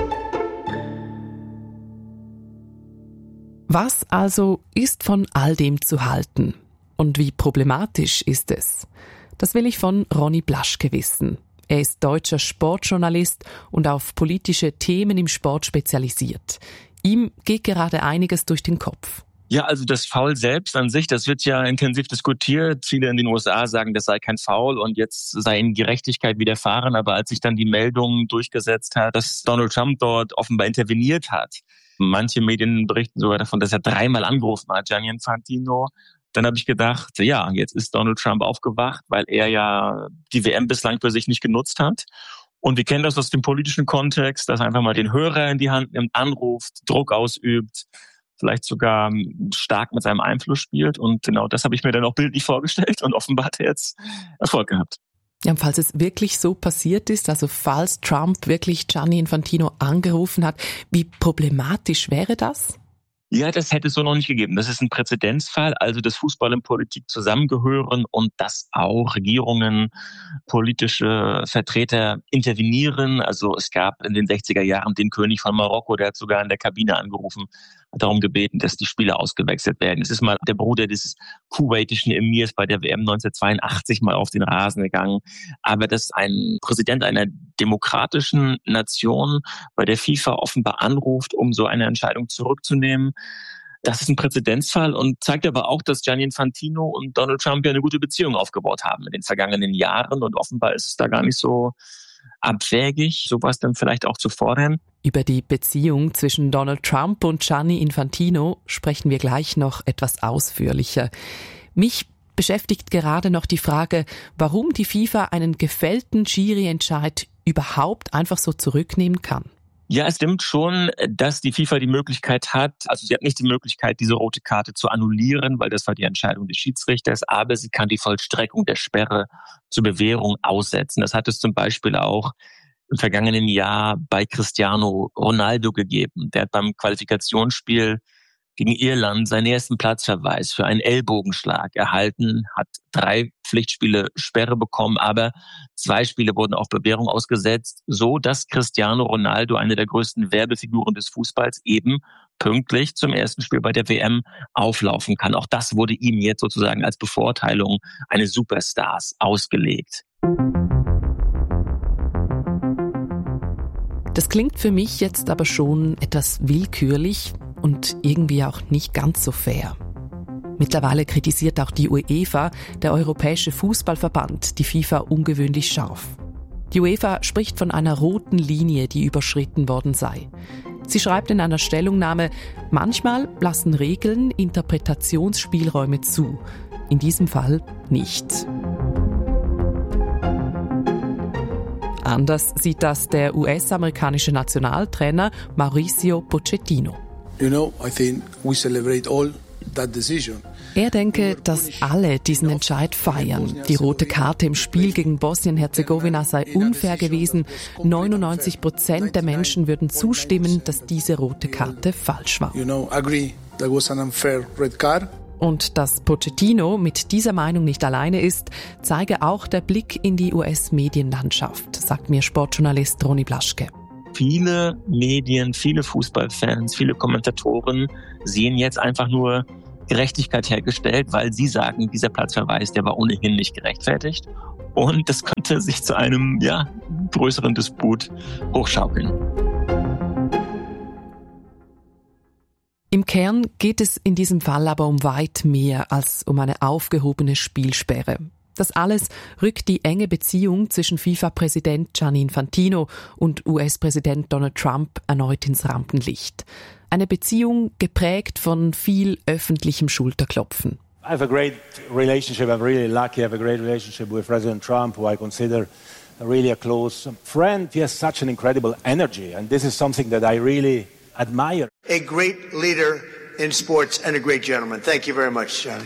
Was also ist von all dem zu halten? Und wie problematisch ist es? Das will ich von Ronny Blaschke wissen. Er ist deutscher Sportjournalist und auf politische Themen im Sport spezialisiert. Ihm geht gerade einiges durch den Kopf. Ja, also das Foul selbst an sich, das wird ja intensiv diskutiert. Viele in den U S A sagen, das sei kein Foul und jetzt sei ihnen Gerechtigkeit widerfahren. Aber als sich dann die Meldung durchgesetzt hat, dass Donald Trump dort offenbar interveniert hat, manche Medien berichten sogar davon, dass er dreimal angerufen hat, Gianni Infantino. Dann habe ich gedacht, ja, jetzt ist Donald Trump aufgewacht, weil er ja die W M bislang für sich nicht genutzt hat. Und wir kennen das aus dem politischen Kontext, dass er einfach mal den Hörer in die Hand nimmt, anruft, Druck ausübt, vielleicht sogar stark mit seinem Einfluss spielt. Und genau das habe ich mir dann auch bildlich vorgestellt und offenbar hat er jetzt Erfolg gehabt. Ja, falls es wirklich so passiert ist, also falls Trump wirklich Gianni Infantino angerufen hat, wie problematisch wäre das? Ja, das hätte es so noch nicht gegeben. Das ist ein Präzedenzfall, also dass Fußball und Politik zusammengehören und dass auch Regierungen, politische Vertreter intervenieren. Also es gab in den sechziger Jahren den König von Marokko, der hat sogar in der Kabine angerufen, hat darum gebeten, dass die Spieler ausgewechselt werden. Es ist mal der Bruder des kuwaitischen Emirs bei der W M neunzehnhundertzweiundachtzig mal auf den Rasen gegangen. Aber dass ein Präsident einer demokratischen Nation bei der FIFA offenbar anruft, um so eine Entscheidung zurückzunehmen, das ist ein Präzedenzfall und zeigt aber auch, dass Gianni Infantino und Donald Trump ja eine gute Beziehung aufgebaut haben in den vergangenen Jahren und offenbar ist es da gar nicht so abwägig, sowas dann vielleicht auch zu fordern. Über die Beziehung zwischen Donald Trump und Gianni Infantino sprechen wir gleich noch etwas ausführlicher. Mich beschäftigt gerade noch die Frage, warum die FIFA einen gefällten Schiri-Entscheid überhaupt einfach so zurücknehmen kann. Ja, es stimmt schon, dass die FIFA die Möglichkeit hat, also sie hat nicht die Möglichkeit, diese rote Karte zu annullieren, weil das war die Entscheidung des Schiedsrichters, aber sie kann die Vollstreckung der Sperre zur Bewährung aussetzen. Das hat es zum Beispiel auch im vergangenen Jahr bei Cristiano Ronaldo gegeben. Der hat beim Qualifikationsspiel gegen Irland seinen ersten Platzverweis für einen Ellbogenschlag erhalten, hat drei Pflichtspiele Sperre bekommen, aber zwei Spiele wurden auf Bewährung ausgesetzt, so dass Cristiano Ronaldo, eine der größten Werbefiguren des Fußballs, eben pünktlich zum ersten Spiel bei der W M auflaufen kann. Auch das wurde ihm jetzt sozusagen als Bevorteilung eines Superstars ausgelegt. Das klingt für mich jetzt aber schon etwas willkürlich und irgendwie auch nicht ganz so fair. Mittlerweile kritisiert auch die UEFA, der Europäische Fußballverband, die FIFA ungewöhnlich scharf. Die UEFA spricht von einer roten Linie, die überschritten worden sei. Sie schreibt in einer Stellungnahme, manchmal lassen Regeln Interpretationsspielräume zu, in diesem Fall nicht. Anders sieht das der U S-amerikanische Nationaltrainer Mauricio Pochettino. You know, I think we celebrate all that decision. Er denke, dass alle diesen Entscheid feiern. Die rote Karte im Spiel gegen Bosnien-Herzegowina sei unfair gewesen. neunundneunzig Prozent der Menschen würden zustimmen, dass diese rote Karte falsch war. You know, agree that was an unfair red card. Und dass Pochettino mit dieser Meinung nicht alleine ist, zeige auch der Blick in die U S-Medienlandschaft, sagt mir Sportjournalist Ronny Blaschke. Viele Medien, viele Fußballfans, viele Kommentatoren sehen jetzt einfach nur Gerechtigkeit hergestellt, weil sie sagen, dieser Platzverweis, der war ohnehin nicht gerechtfertigt. Und das könnte sich zu einem ja, größeren Disput hochschaukeln. Im Kern geht es in diesem Fall aber um weit mehr als um eine aufgehobene Spielsperre. Das alles rückt die enge Beziehung zwischen FIFA-Präsident Gianni Infantino und U S-Präsident Donald Trump erneut ins Rampenlicht. Eine Beziehung geprägt von viel öffentlichem Schulterklopfen. I have a great relationship. I'm really lucky. I have a great relationship with President Trump, who I consider really a close friend. He has such an incredible energy, and this is something that I really admire. A great leader in sports and a great gentleman. Thank you very much, Johnny.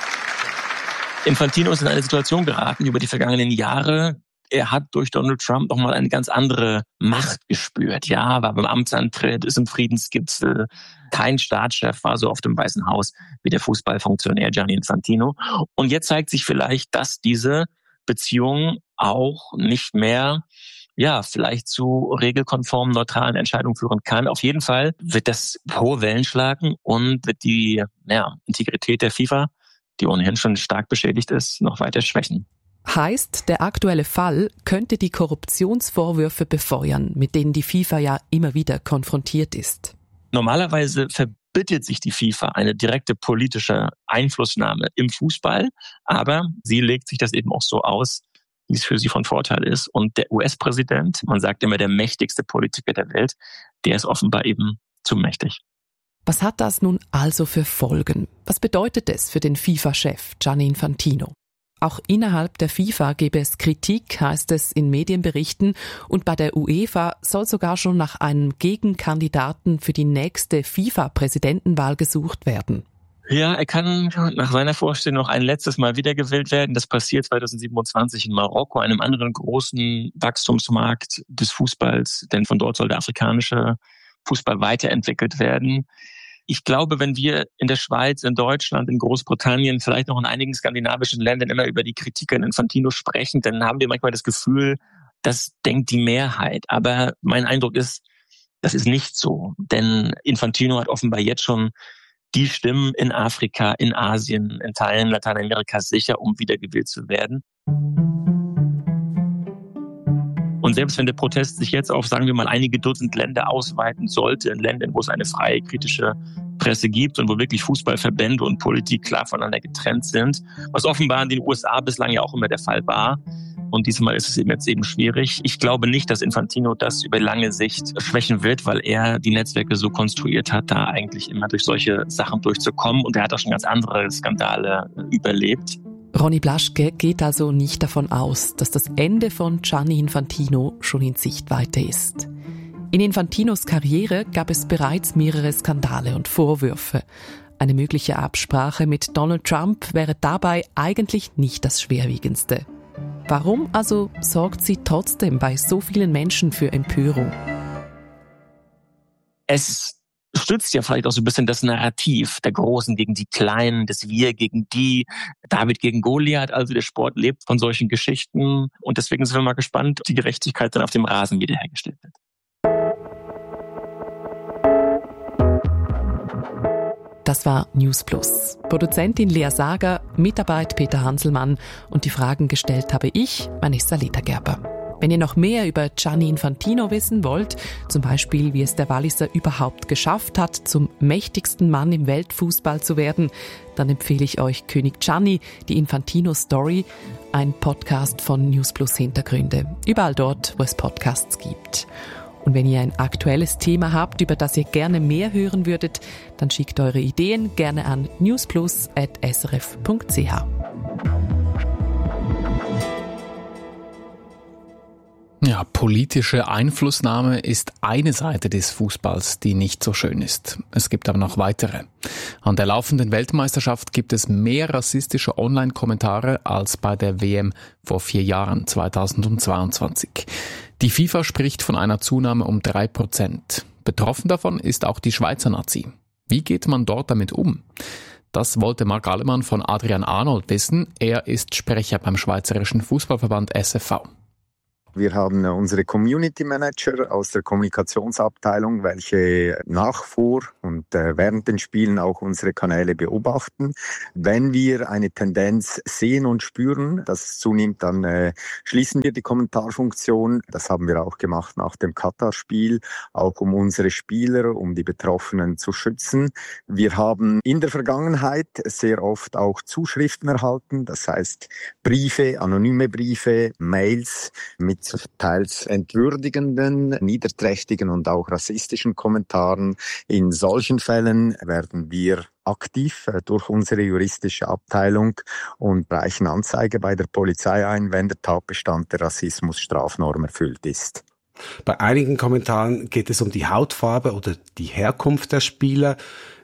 Infantino ist in eine Situation geraten über die vergangenen Jahre. Er hat durch Donald Trump nochmal eine ganz andere Macht gespürt. Ja, war beim Amtsantritt, ist im Friedensgipfel. Kein Staatschef war so auf dem Weißen Haus wie der Fußballfunktionär Gianni Infantino. Und jetzt zeigt sich vielleicht, dass diese Beziehung auch nicht mehr, ja, vielleicht zu regelkonformen, neutralen Entscheidungen führen kann. Auf jeden Fall wird das hohe Wellen schlagen und wird die ja, Integrität der FIFA, die ohnehin schon stark beschädigt ist, noch weiter schwächen. Heißt, der aktuelle Fall könnte die Korruptionsvorwürfe befeuern, mit denen die FIFA ja immer wieder konfrontiert ist. Normalerweise verbietet sich die FIFA eine direkte politische Einflussnahme im Fußball, aber sie legt sich das eben auch so aus, wie es für sie von Vorteil ist. Und der U S-Präsident, man sagt immer der mächtigste Politiker der Welt, der ist offenbar eben zu mächtig. Was hat das nun also für Folgen? Was bedeutet es für den FIFA-Chef Gianni Infantino? Auch innerhalb der FIFA gebe es Kritik, heißt es in Medienberichten, und bei der UEFA soll sogar schon nach einem Gegenkandidaten für die nächste FIFA-Präsidentenwahl gesucht werden. Ja, er kann nach seiner Vorstellung noch ein letztes Mal wiedergewählt werden. Das passiert zweitausendsiebenundzwanzig in Marokko, einem anderen großen Wachstumsmarkt des Fußballs, denn von dort soll der afrikanische Fußball weiterentwickelt werden. Ich glaube, wenn wir in der Schweiz, in Deutschland, in Großbritannien, vielleicht noch in einigen skandinavischen Ländern immer über die Kritik an Infantino sprechen, dann haben wir manchmal das Gefühl, das denkt die Mehrheit. Aber mein Eindruck ist, das ist nicht so. Denn Infantino hat offenbar jetzt schon die Stimmen in Afrika, in Asien, in Teilen Lateinamerikas sicher, um wiedergewählt zu werden. Und selbst wenn der Protest sich jetzt auf, sagen wir mal, einige Dutzend Länder ausweiten sollte, in Ländern, wo es eine freie, kritische Presse gibt und wo wirklich Fußballverbände und Politik klar voneinander getrennt sind, was offenbar in den U S A bislang ja auch immer der Fall war. Und diesmal ist es eben jetzt eben schwierig. Ich glaube nicht, dass Infantino das über lange Sicht schwächen wird, weil er die Netzwerke so konstruiert hat, da eigentlich immer durch solche Sachen durchzukommen. Und er hat auch schon ganz andere Skandale überlebt. Ronny Blaschke geht also nicht davon aus, dass das Ende von Gianni Infantino schon in Sichtweite ist. In Infantinos Karriere gab es bereits mehrere Skandale und Vorwürfe. Eine mögliche Absprache mit Donald Trump wäre dabei eigentlich nicht das Schwerwiegendste. Warum also sorgt sie trotzdem bei so vielen Menschen für Empörung? Es stützt ja vielleicht auch so ein bisschen das Narrativ der Großen gegen die Kleinen, des Wir gegen die, David gegen Goliath. Also der Sport lebt von solchen Geschichten. Und deswegen sind wir mal gespannt, ob die Gerechtigkeit dann auf dem Rasen wiederhergestellt wird. Das war News Plus. Produzentin Lea Sager, Mitarbeit Peter Hanselmann und die Fragen gestellt habe ich, Vanessa Ledergerber. Wenn ihr noch mehr über Gianni Infantino wissen wollt, zum Beispiel wie es der Walliser überhaupt geschafft hat, zum mächtigsten Mann im Weltfußball zu werden, dann empfehle ich euch König Gianni, die Infantino Story, ein Podcast von News Plus Hintergründe. Überall dort, wo es Podcasts gibt. Und wenn ihr ein aktuelles Thema habt, über das ihr gerne mehr hören würdet, dann schickt eure Ideen gerne an newsplus at s r f punkt c h. Ja, Ja, politische Einflussnahme ist eine Seite des Fußballs, die nicht so schön ist. Es gibt aber noch weitere. An der laufenden Weltmeisterschaft gibt es mehr rassistische Online-Kommentare als bei der W M vor vier Jahren, zweitausendzweiundzwanzig. Die FIFA spricht von einer Zunahme um drei Prozent. Betroffen davon ist auch die Schweizer Nazi. Wie geht man dort damit um? Das wollte Marc Alemann von Adrian Arnold wissen. Er ist Sprecher beim Schweizerischen Fußballverband S F V. Wir haben unsere Community Manager aus der Kommunikationsabteilung, welche nach, vor und während den Spielen auch unsere Kanäle beobachten. Wenn wir eine Tendenz sehen und spüren, dass es zunimmt, dann äh, schließen wir die Kommentarfunktion. Das haben wir auch gemacht nach dem Katar-Spiel, auch um unsere Spieler, um die Betroffenen zu schützen. Wir haben in der Vergangenheit sehr oft auch Zuschriften erhalten, das heißt Briefe, anonyme Briefe, Mails mit teils entwürdigenden, niederträchtigen und auch rassistischen Kommentaren. In solchen Fällen werden wir aktiv durch unsere juristische Abteilung und reichen Anzeige bei der Polizei ein, wenn der Tatbestand der Rassismusstrafnorm erfüllt ist. Bei einigen Kommentaren geht es um die Hautfarbe oder die Herkunft der Spieler.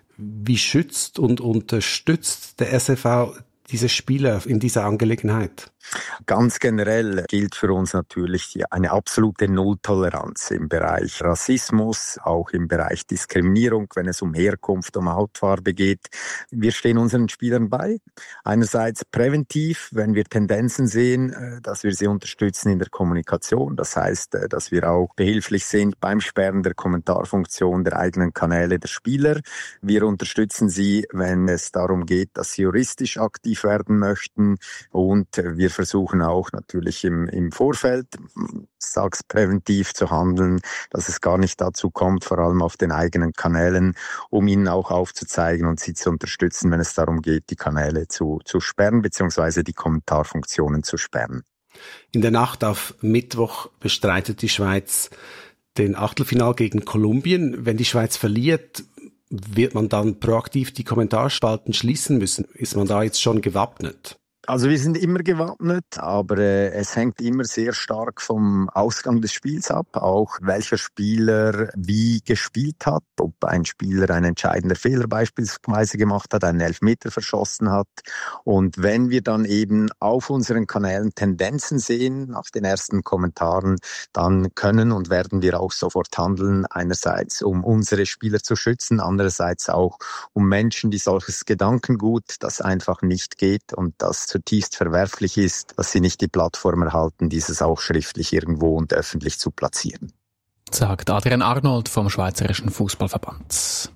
Wie schützt und unterstützt der S F V diese Spieler in dieser Angelegenheit? Ganz generell gilt für uns natürlich eine absolute Nulltoleranz im Bereich Rassismus, auch im Bereich Diskriminierung, wenn es um Herkunft, um Hautfarbe geht. Wir stehen unseren Spielern bei. Einerseits präventiv, wenn wir Tendenzen sehen, dass wir sie unterstützen in der Kommunikation. Das heißt, dass wir auch behilflich sind beim Sperren der Kommentarfunktion der eigenen Kanäle der Spieler. Wir unterstützen sie, wenn es darum geht, dass sie juristisch aktiv werden möchten, und wir versuchen auch natürlich im, im Vorfeld, sag's präventiv zu handeln, dass es gar nicht dazu kommt, vor allem auf den eigenen Kanälen, um ihnen auch aufzuzeigen und sie zu unterstützen, wenn es darum geht, die Kanäle zu, zu sperren, beziehungsweise die Kommentarfunktionen zu sperren. In der Nacht auf Mittwoch bestreitet die Schweiz den Achtelfinal gegen Kolumbien. Wenn die Schweiz verliert, wird man dann proaktiv die Kommentarspalten schließen müssen? Ist man da jetzt schon gewappnet? Also wir sind immer gewappnet, aber äh, es hängt immer sehr stark vom Ausgang des Spiels ab, auch welcher Spieler wie gespielt hat, ob ein Spieler einen entscheidenden Fehler beispielsweise gemacht hat, einen Elfmeter verschossen hat. Und wenn wir dann eben auf unseren Kanälen Tendenzen sehen, nach den ersten Kommentaren, dann können und werden wir auch sofort handeln, einerseits um unsere Spieler zu schützen, andererseits auch um Menschen, die solches Gedankengut, das einfach nicht geht und das zutiefst verwerflich ist, dass sie nicht die Plattform erhalten, dieses auch schriftlich irgendwo und öffentlich zu platzieren. Sagt Adrian Arnold vom Schweizerischen Fußballverband.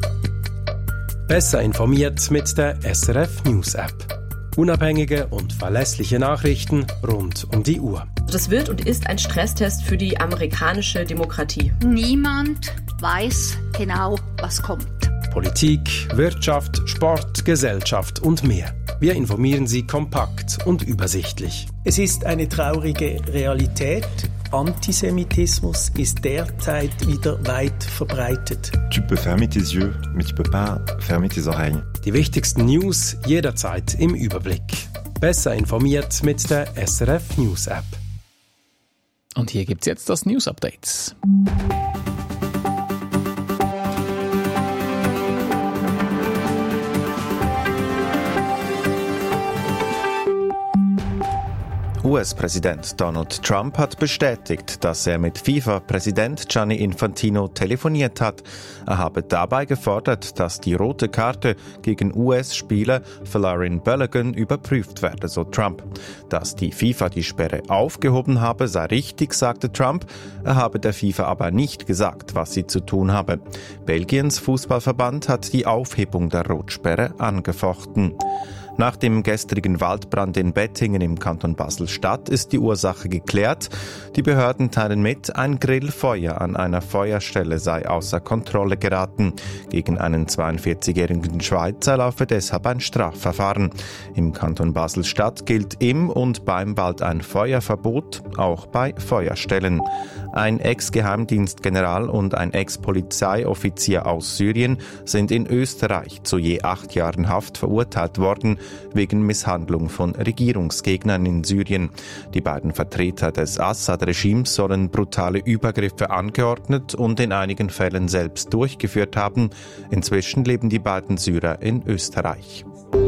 Besser informiert mit der S R F News App. Unabhängige und verlässliche Nachrichten rund um die Uhr. Das wird und ist ein Stresstest für die amerikanische Demokratie. Niemand weiß genau, was kommt. Politik, Wirtschaft, Sport, Gesellschaft und mehr. Wir informieren Sie kompakt und übersichtlich. Es ist eine traurige Realität. Antisemitismus ist derzeit wieder weit verbreitet. Tu peux fermer tes yeux, mais tu peux pas fermer tes oreilles. Die wichtigsten News jederzeit im Überblick. Besser informiert mit der S R F News App. Und hier gibt's jetzt das News Updates. U S-Präsident Donald Trump hat bestätigt, dass er mit FIFA-Präsident Gianni Infantino telefoniert hat. Er habe dabei gefordert, dass die rote Karte gegen U S-Spieler Folarin Balogun überprüft werde, so Trump. Dass die FIFA die Sperre aufgehoben habe, sei richtig, sagte Trump. Er habe der FIFA aber nicht gesagt, was sie zu tun habe. Belgiens Fußballverband hat die Aufhebung der Rotsperre angefochten. Nach dem gestrigen Waldbrand in Bettingen im Kanton Basel-Stadt ist die Ursache geklärt. Die Behörden teilen mit, ein Grillfeuer an einer Feuerstelle sei außer Kontrolle geraten. Gegen einen zweiundvierzigjährigen Schweizer laufe deshalb ein Strafverfahren. Im Kanton Basel-Stadt gilt im und beim Wald ein Feuerverbot, auch bei Feuerstellen. Ein Ex-Geheimdienstgeneral und ein Ex-Polizeioffizier aus Syrien sind in Österreich zu je acht Jahren Haft verurteilt worden. wegen Misshandlung von Regierungsgegnern in Syrien. Die beiden Vertreter des Assad-Regimes sollen brutale Übergriffe angeordnet und in einigen Fällen selbst durchgeführt haben. Inzwischen leben die beiden Syrer in Österreich.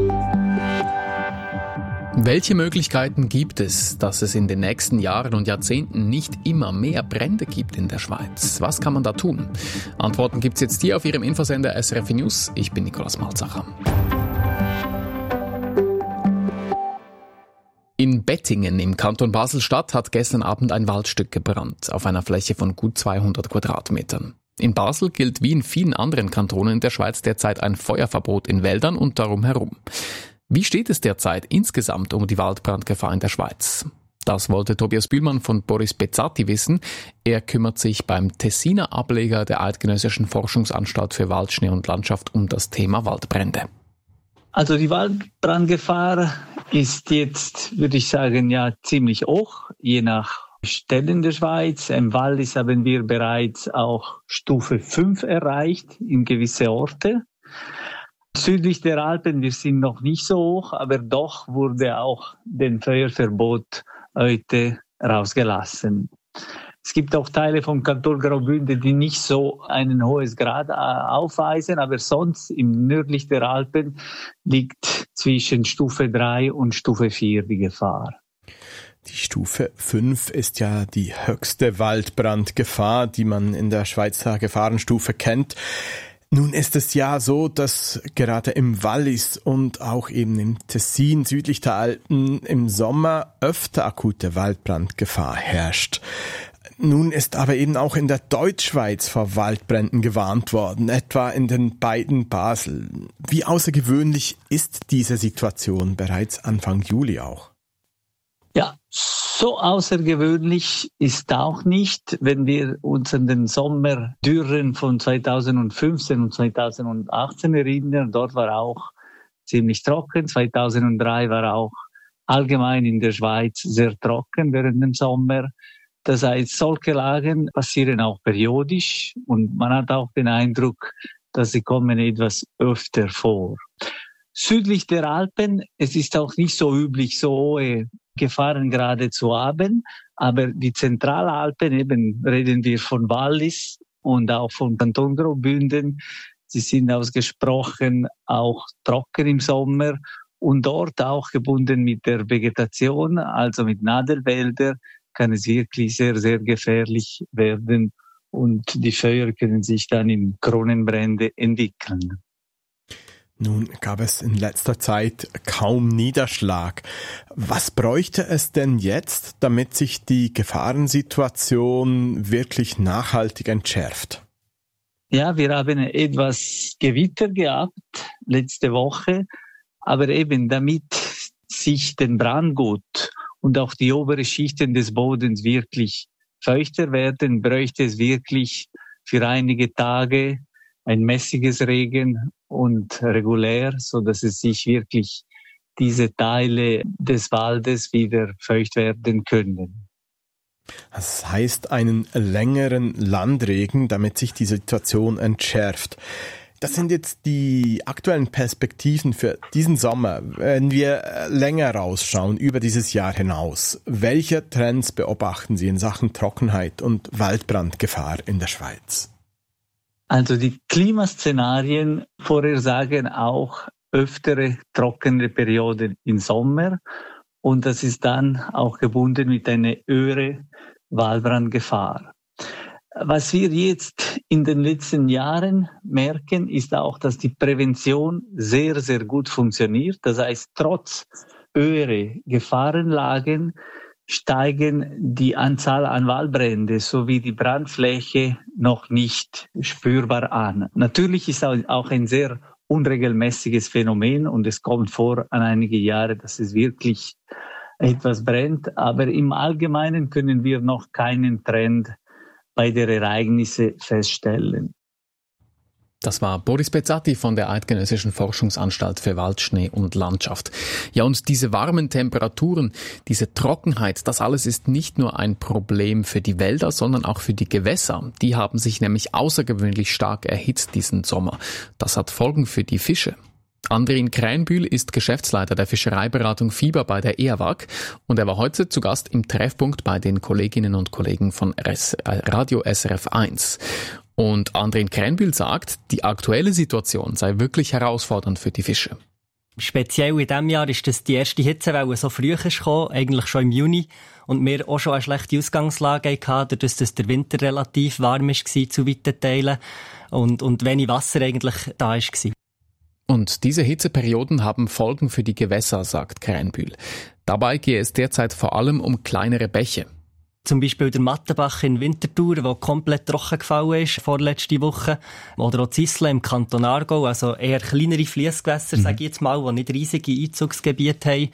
Welche Möglichkeiten gibt es, dass es in den nächsten Jahren und Jahrzehnten nicht immer mehr Brände gibt in der Schweiz? Was kann man da tun? Antworten gibt's jetzt hier auf Ihrem Infosender S R F News. Ich bin Nikolaus Malzacher. In Bettingen im Kanton Basel-Stadt hat gestern Abend ein Waldstück gebrannt, auf einer Fläche von gut zweihundert Quadratmetern. In Basel gilt wie in vielen anderen Kantonen in der Schweiz derzeit ein Feuerverbot in Wäldern und darum herum. Wie steht es derzeit insgesamt um die Waldbrandgefahr in der Schweiz? Das wollte Tobias Bühlmann von Boris Bezzati wissen. Er kümmert sich beim Tessiner Ableger der Eidgenössischen Forschungsanstalt für Wald, Schnee und Landschaft um das Thema Waldbrände. Also die Waldbrandgefahr ist jetzt, würde ich sagen, ja ziemlich hoch, je nach Stellen der Schweiz. Im Wallis haben wir bereits auch Stufe fünf erreicht in gewisse Orte. Südlich der Alpen, wir sind noch nicht so hoch, aber doch wurde auch den Feuerverbot heute rausgelassen. Es gibt auch Teile vom Kanton Graubünden, die nicht so einen hohes Grad aufweisen, aber sonst im nördlich der Alpen liegt zwischen Stufe drei und Stufe vier die Gefahr. Die Stufe fünf ist ja die höchste Waldbrandgefahr, die man in der Schweizer Gefahrenstufe kennt. Nun ist es ja so, dass gerade im Wallis und auch eben im Tessin südlich der Alpen im Sommer öfter akute Waldbrandgefahr herrscht. Nun ist aber eben auch in der Deutschschweiz vor Waldbränden gewarnt worden, etwa in den beiden Basel. Wie außergewöhnlich ist diese Situation bereits Anfang Juli auch? Ja, so außergewöhnlich ist auch nicht, wenn wir uns an den Sommerdürren von zweitausendfünfzehn und zweitausendachtzehn erinnern. Dort war auch ziemlich trocken. zweitausenddrei war auch allgemein in der Schweiz sehr trocken während dem Sommer. Das heißt, solche Lagen passieren auch periodisch und man hat auch den Eindruck, dass sie kommen etwas öfter vor. Südlich der Alpen, es ist auch nicht so üblich, so hohe Gefahrengrade zu haben, aber die Zentralalpen, eben reden wir von Wallis und auch vom Kanton Graubünden, sie sind ausgesprochen auch trocken im Sommer und dort auch gebunden mit der Vegetation, also mit Nadelwälder, kann es wirklich sehr, sehr gefährlich werden und die Feuer können sich dann in Kronenbrände entwickeln. Nun gab es in letzter Zeit kaum Niederschlag. Was bräuchte es denn jetzt, damit sich die Gefahrensituation wirklich nachhaltig entschärft? Ja, wir haben etwas Gewitter gehabt letzte Woche, aber eben damit sich den Brandgut und auch die oberen Schichten des Bodens wirklich feuchter werden, bräuchte es wirklich für einige Tage ein mäßiges Regen und regulär, so dass es sich wirklich diese Teile des Waldes wieder feucht werden können. Das heißt einen längeren Landregen, damit sich die Situation entschärft. Das sind jetzt die aktuellen Perspektiven für diesen Sommer. Wenn wir länger rausschauen, über dieses Jahr hinaus, welche Trends beobachten Sie in Sachen Trockenheit und Waldbrandgefahr in der Schweiz? Also die Klimaszenarien vorhersagen auch öftere trockene Perioden im Sommer und das ist dann auch gebunden mit einer höheren Waldbrandgefahr. Was wir jetzt in den letzten Jahren merken, ist auch, dass die Prävention sehr, sehr gut funktioniert. Das heißt, trotz höherer Gefahrenlagen steigen die Anzahl an Waldbrände sowie die Brandfläche noch nicht spürbar an. Natürlich ist auch ein sehr unregelmäßiges Phänomen und es kommt vor an einige Jahre, dass es wirklich etwas brennt. Aber im Allgemeinen können wir noch keinen Trend bei der Ereignisse feststellen. Das war Boris Bezzati von der Eidgenössischen Forschungsanstalt für Wald, Schnee und Landschaft. Ja, und diese warmen Temperaturen, diese Trockenheit, das alles ist nicht nur ein Problem für die Wälder, sondern auch für die Gewässer. Die haben sich nämlich außergewöhnlich stark erhitzt diesen Sommer. Das hat Folgen für die Fische. Andrin Krähenbühl ist Geschäftsleiter der Fischereiberatung Fiber bei der E A W A G und er war heute zu Gast im Treffpunkt bei den Kolleginnen und Kollegen von Radio S R F eins. Und Andrin Krähenbühl sagt, die aktuelle Situation sei wirklich herausfordernd für die Fische. Speziell in diesem Jahr ist das die erste Hitzewelle so früh gekommen, eigentlich schon im Juni. Und wir auch schon eine schlechte Ausgangslage hatten, dadurch, dass der Winter relativ warm war zu weiten Teilen und, und wenig Wasser eigentlich da war. Und diese Hitzeperioden haben Folgen für die Gewässer, sagt Krähenbühl. Dabei gehe es derzeit vor allem um kleinere Bäche. Zum Beispiel der Mattenbach in Winterthur, der komplett trocken gefallen ist vorletzte Woche. Oder auch Zisle im Kanton Aargau, also eher kleinere Fliessgewässer, mhm. sage ich jetzt mal, die nicht riesige Einzugsgebiete haben,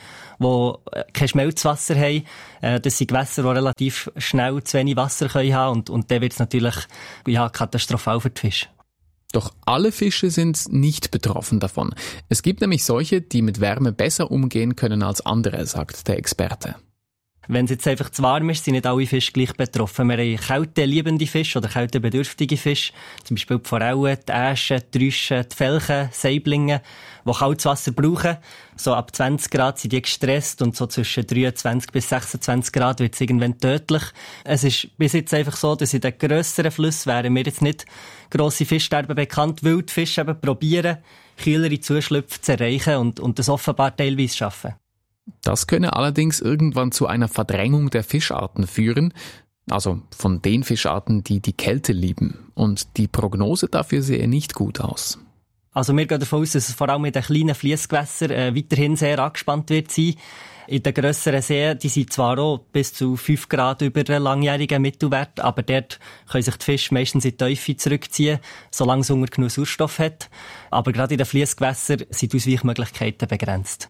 die kein Schmelzwasser haben. Das sind Gewässer, die relativ schnell zu wenig Wasser haben können. Und, und dann wird es natürlich ja, katastrophal für die Fische. Doch alle Fische sind nicht betroffen davon. Es gibt nämlich solche, die mit Wärme besser umgehen können als andere, sagt der Experte. Wenn es jetzt einfach zu warm ist, sind nicht alle Fische gleich betroffen. Wir haben kälteliebende Fische oder kältebedürftige Fische, zum Beispiel die Forellen, die Äschen, die Rüschen, die Felchen, Saiblinge, die kaltes Wasser brauchen. So ab zwanzig Grad sind die gestresst und so zwischen dreiundzwanzig bis sechsundzwanzig Grad wird es irgendwann tödlich. Es ist bis jetzt einfach so, dass in den grösseren Flüssen wären mir jetzt nicht grosse Fischsterben bekannt, weil die Fische eben probieren, kühlere Zuschlüpfe zu erreichen und, und das offenbar teilweise schaffen. Das könne allerdings irgendwann zu einer Verdrängung der Fischarten führen, also von den Fischarten, die die Kälte lieben. Und die Prognose dafür sehe nicht gut aus. Also wir gehen davon aus, dass es vor allem in den kleinen Fliessgewässern äh, weiterhin sehr angespannt wird sein. In den grösseren Seen, die sind zwar auch bis zu fünf Grad über den langjährigen Mittelwert, aber dort können sich die Fische meistens in die Tiefe zurückziehen, solange es Hunger genug Sauerstoff hat. Aber gerade in den Fliessgewässern sind die Ausweichmöglichkeiten begrenzt.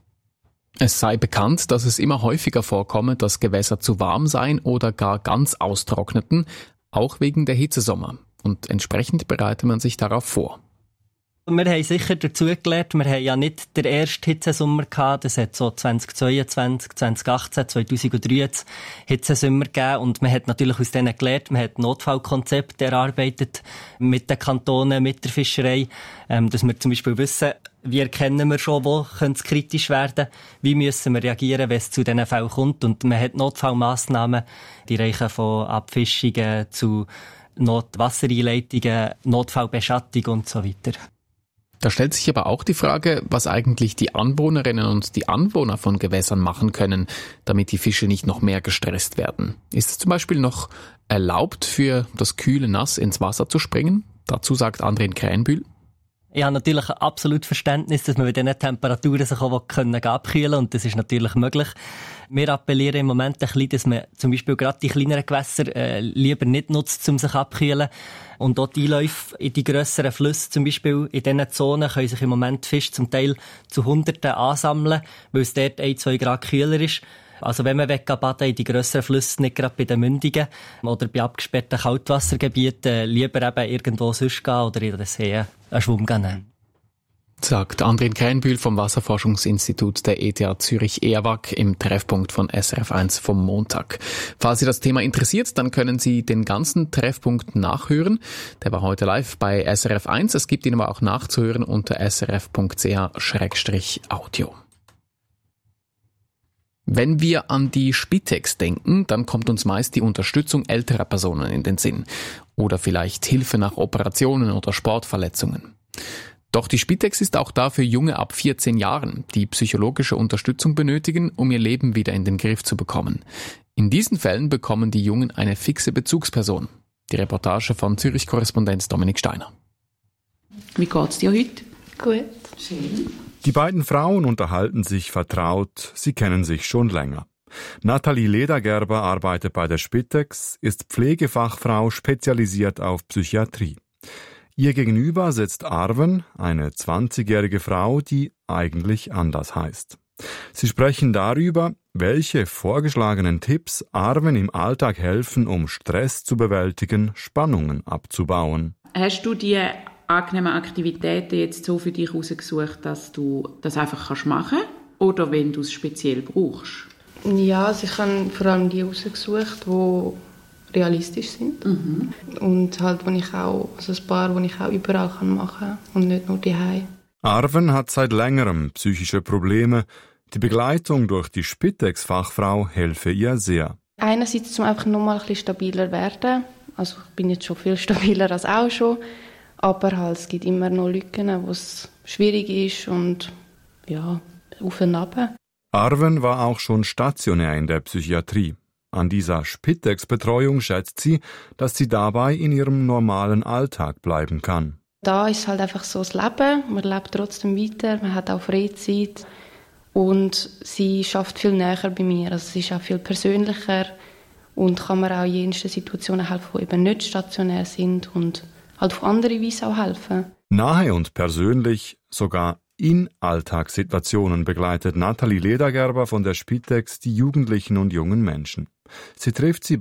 Es sei bekannt, dass es immer häufiger vorkomme, dass Gewässer zu warm seien oder gar ganz austrockneten, auch wegen der Hitzesommer. Und entsprechend bereite man sich darauf vor. Wir haben sicher dazu gelernt, wir haben ja nicht den ersten Hitzesommer gehabt, das hat so zweitausendzweiundzwanzig, zweitausendachtzehn, zweitausenddreizehn Hitzesommer gegeben und man hat natürlich aus denen gelernt, man hat Notfallkonzepte erarbeitet mit den Kantonen, mit der Fischerei, ähm, dass wir zum Beispiel wissen, wie erkennen wir schon, wo könnte es kritisch werden, wie müssen wir reagieren, wenn es zu diesen Fällen kommt und man hat Notfallmassnahmen, die reichen von Abfischungen zu Notwassereinleitungen, Notfallbeschattung und so weiter. Da stellt sich aber auch die Frage, was eigentlich die Anwohnerinnen und die Anwohner von Gewässern machen können, damit die Fische nicht noch mehr gestresst werden. Ist es zum Beispiel noch erlaubt, für das kühle Nass ins Wasser zu springen? Dazu sagt Andrin Krähenbühl. Ich habe natürlich absolut Verständnis, dass man bei diesen Temperaturen sich auch abkühlen kann und das ist natürlich möglich. Wir appellieren im Moment ein bisschen, dass man zum Beispiel gerade die kleineren Gewässer äh, lieber nicht nutzt, um sich abzukühlen. Und auch die Einläufe in die grösseren Flüsse, zum Beispiel in diesen Zonen, können sich im Moment Fische zum Teil zu Hunderten ansammeln, weil es dort ein, zwei Grad kühler ist. Also wenn man wegbaden in die grösseren Flüsse, nicht gerade bei den Mündungen oder bei abgesperrten Kaltwassergebieten, lieber eben irgendwo sonst gehen oder in den Seen einen Schwumm gehen. Sagt Andrin Krähenbühl vom Wasserforschungsinstitut der E T H Zürich E A W A G im Treffpunkt von S R F eins vom Montag. Falls Sie das Thema interessiert, dann können Sie den ganzen Treffpunkt nachhören. Der war heute live bei S R F eins. Es gibt ihn aber auch nachzuhören unter s r f punkt c h slash audio. Wenn wir an die Spitex denken, dann kommt uns meist die Unterstützung älterer Personen in den Sinn. Oder vielleicht Hilfe nach Operationen oder Sportverletzungen. Doch die Spitex ist auch da für Junge ab vierzehn Jahren, die psychologische Unterstützung benötigen, um ihr Leben wieder in den Griff zu bekommen. In diesen Fällen bekommen die Jungen eine fixe Bezugsperson. Die Reportage von Zürich-Korrespondent Dominik Steiner. Wie geht's dir heute? Gut. Schön. Die beiden Frauen unterhalten sich vertraut, sie kennen sich schon länger. Nathalie Ledergerber arbeitet bei der Spitex, ist Pflegefachfrau spezialisiert auf Psychiatrie. Ihr Gegenüber sitzt Arwen, eine zwanzigjährige Frau, die eigentlich anders heißt. Sie sprechen darüber, welche vorgeschlagenen Tipps Arwen im Alltag helfen, um Stress zu bewältigen, Spannungen abzubauen. Hast du die angenehmen Aktivitäten jetzt so für dich herausgesucht, dass du das einfach machen kannst? Oder wenn du es speziell brauchst? Ja, also ich habe vor allem die herausgesucht, die realistisch sind. Mhm. Und halt, wo ich auch, also ein paar, die ich auch überall machen kann und nicht nur daheim. Arven hat seit längerem psychische Probleme. Die Begleitung durch die Spitex-Fachfrau helfe ihr sehr. Einerseits zum einfach nochmal ein bisschen stabiler werden. Also ich bin jetzt schon viel stabiler als auch schon. Aber halt, es gibt immer noch Lücken, wo es schwierig ist und ja, auf und ab. Arven war auch schon stationär in der Psychiatrie. An dieser Spitex-Betreuung schätzt sie, dass sie dabei in ihrem normalen Alltag bleiben kann. Da ist halt einfach so das Leben. Man lebt trotzdem weiter, man hat auch Freizeit. Und sie schafft viel näher bei mir. Also sie ist auch viel persönlicher und kann mir auch in jensten Situationen helfen, die eben nicht stationär sind und halt auf andere Weise auch helfen. Nahe und persönlich, sogar in Alltagssituationen begleitet Nathalie Ledergerber von der Spitex die Jugendlichen und jungen Menschen. Sie trifft sie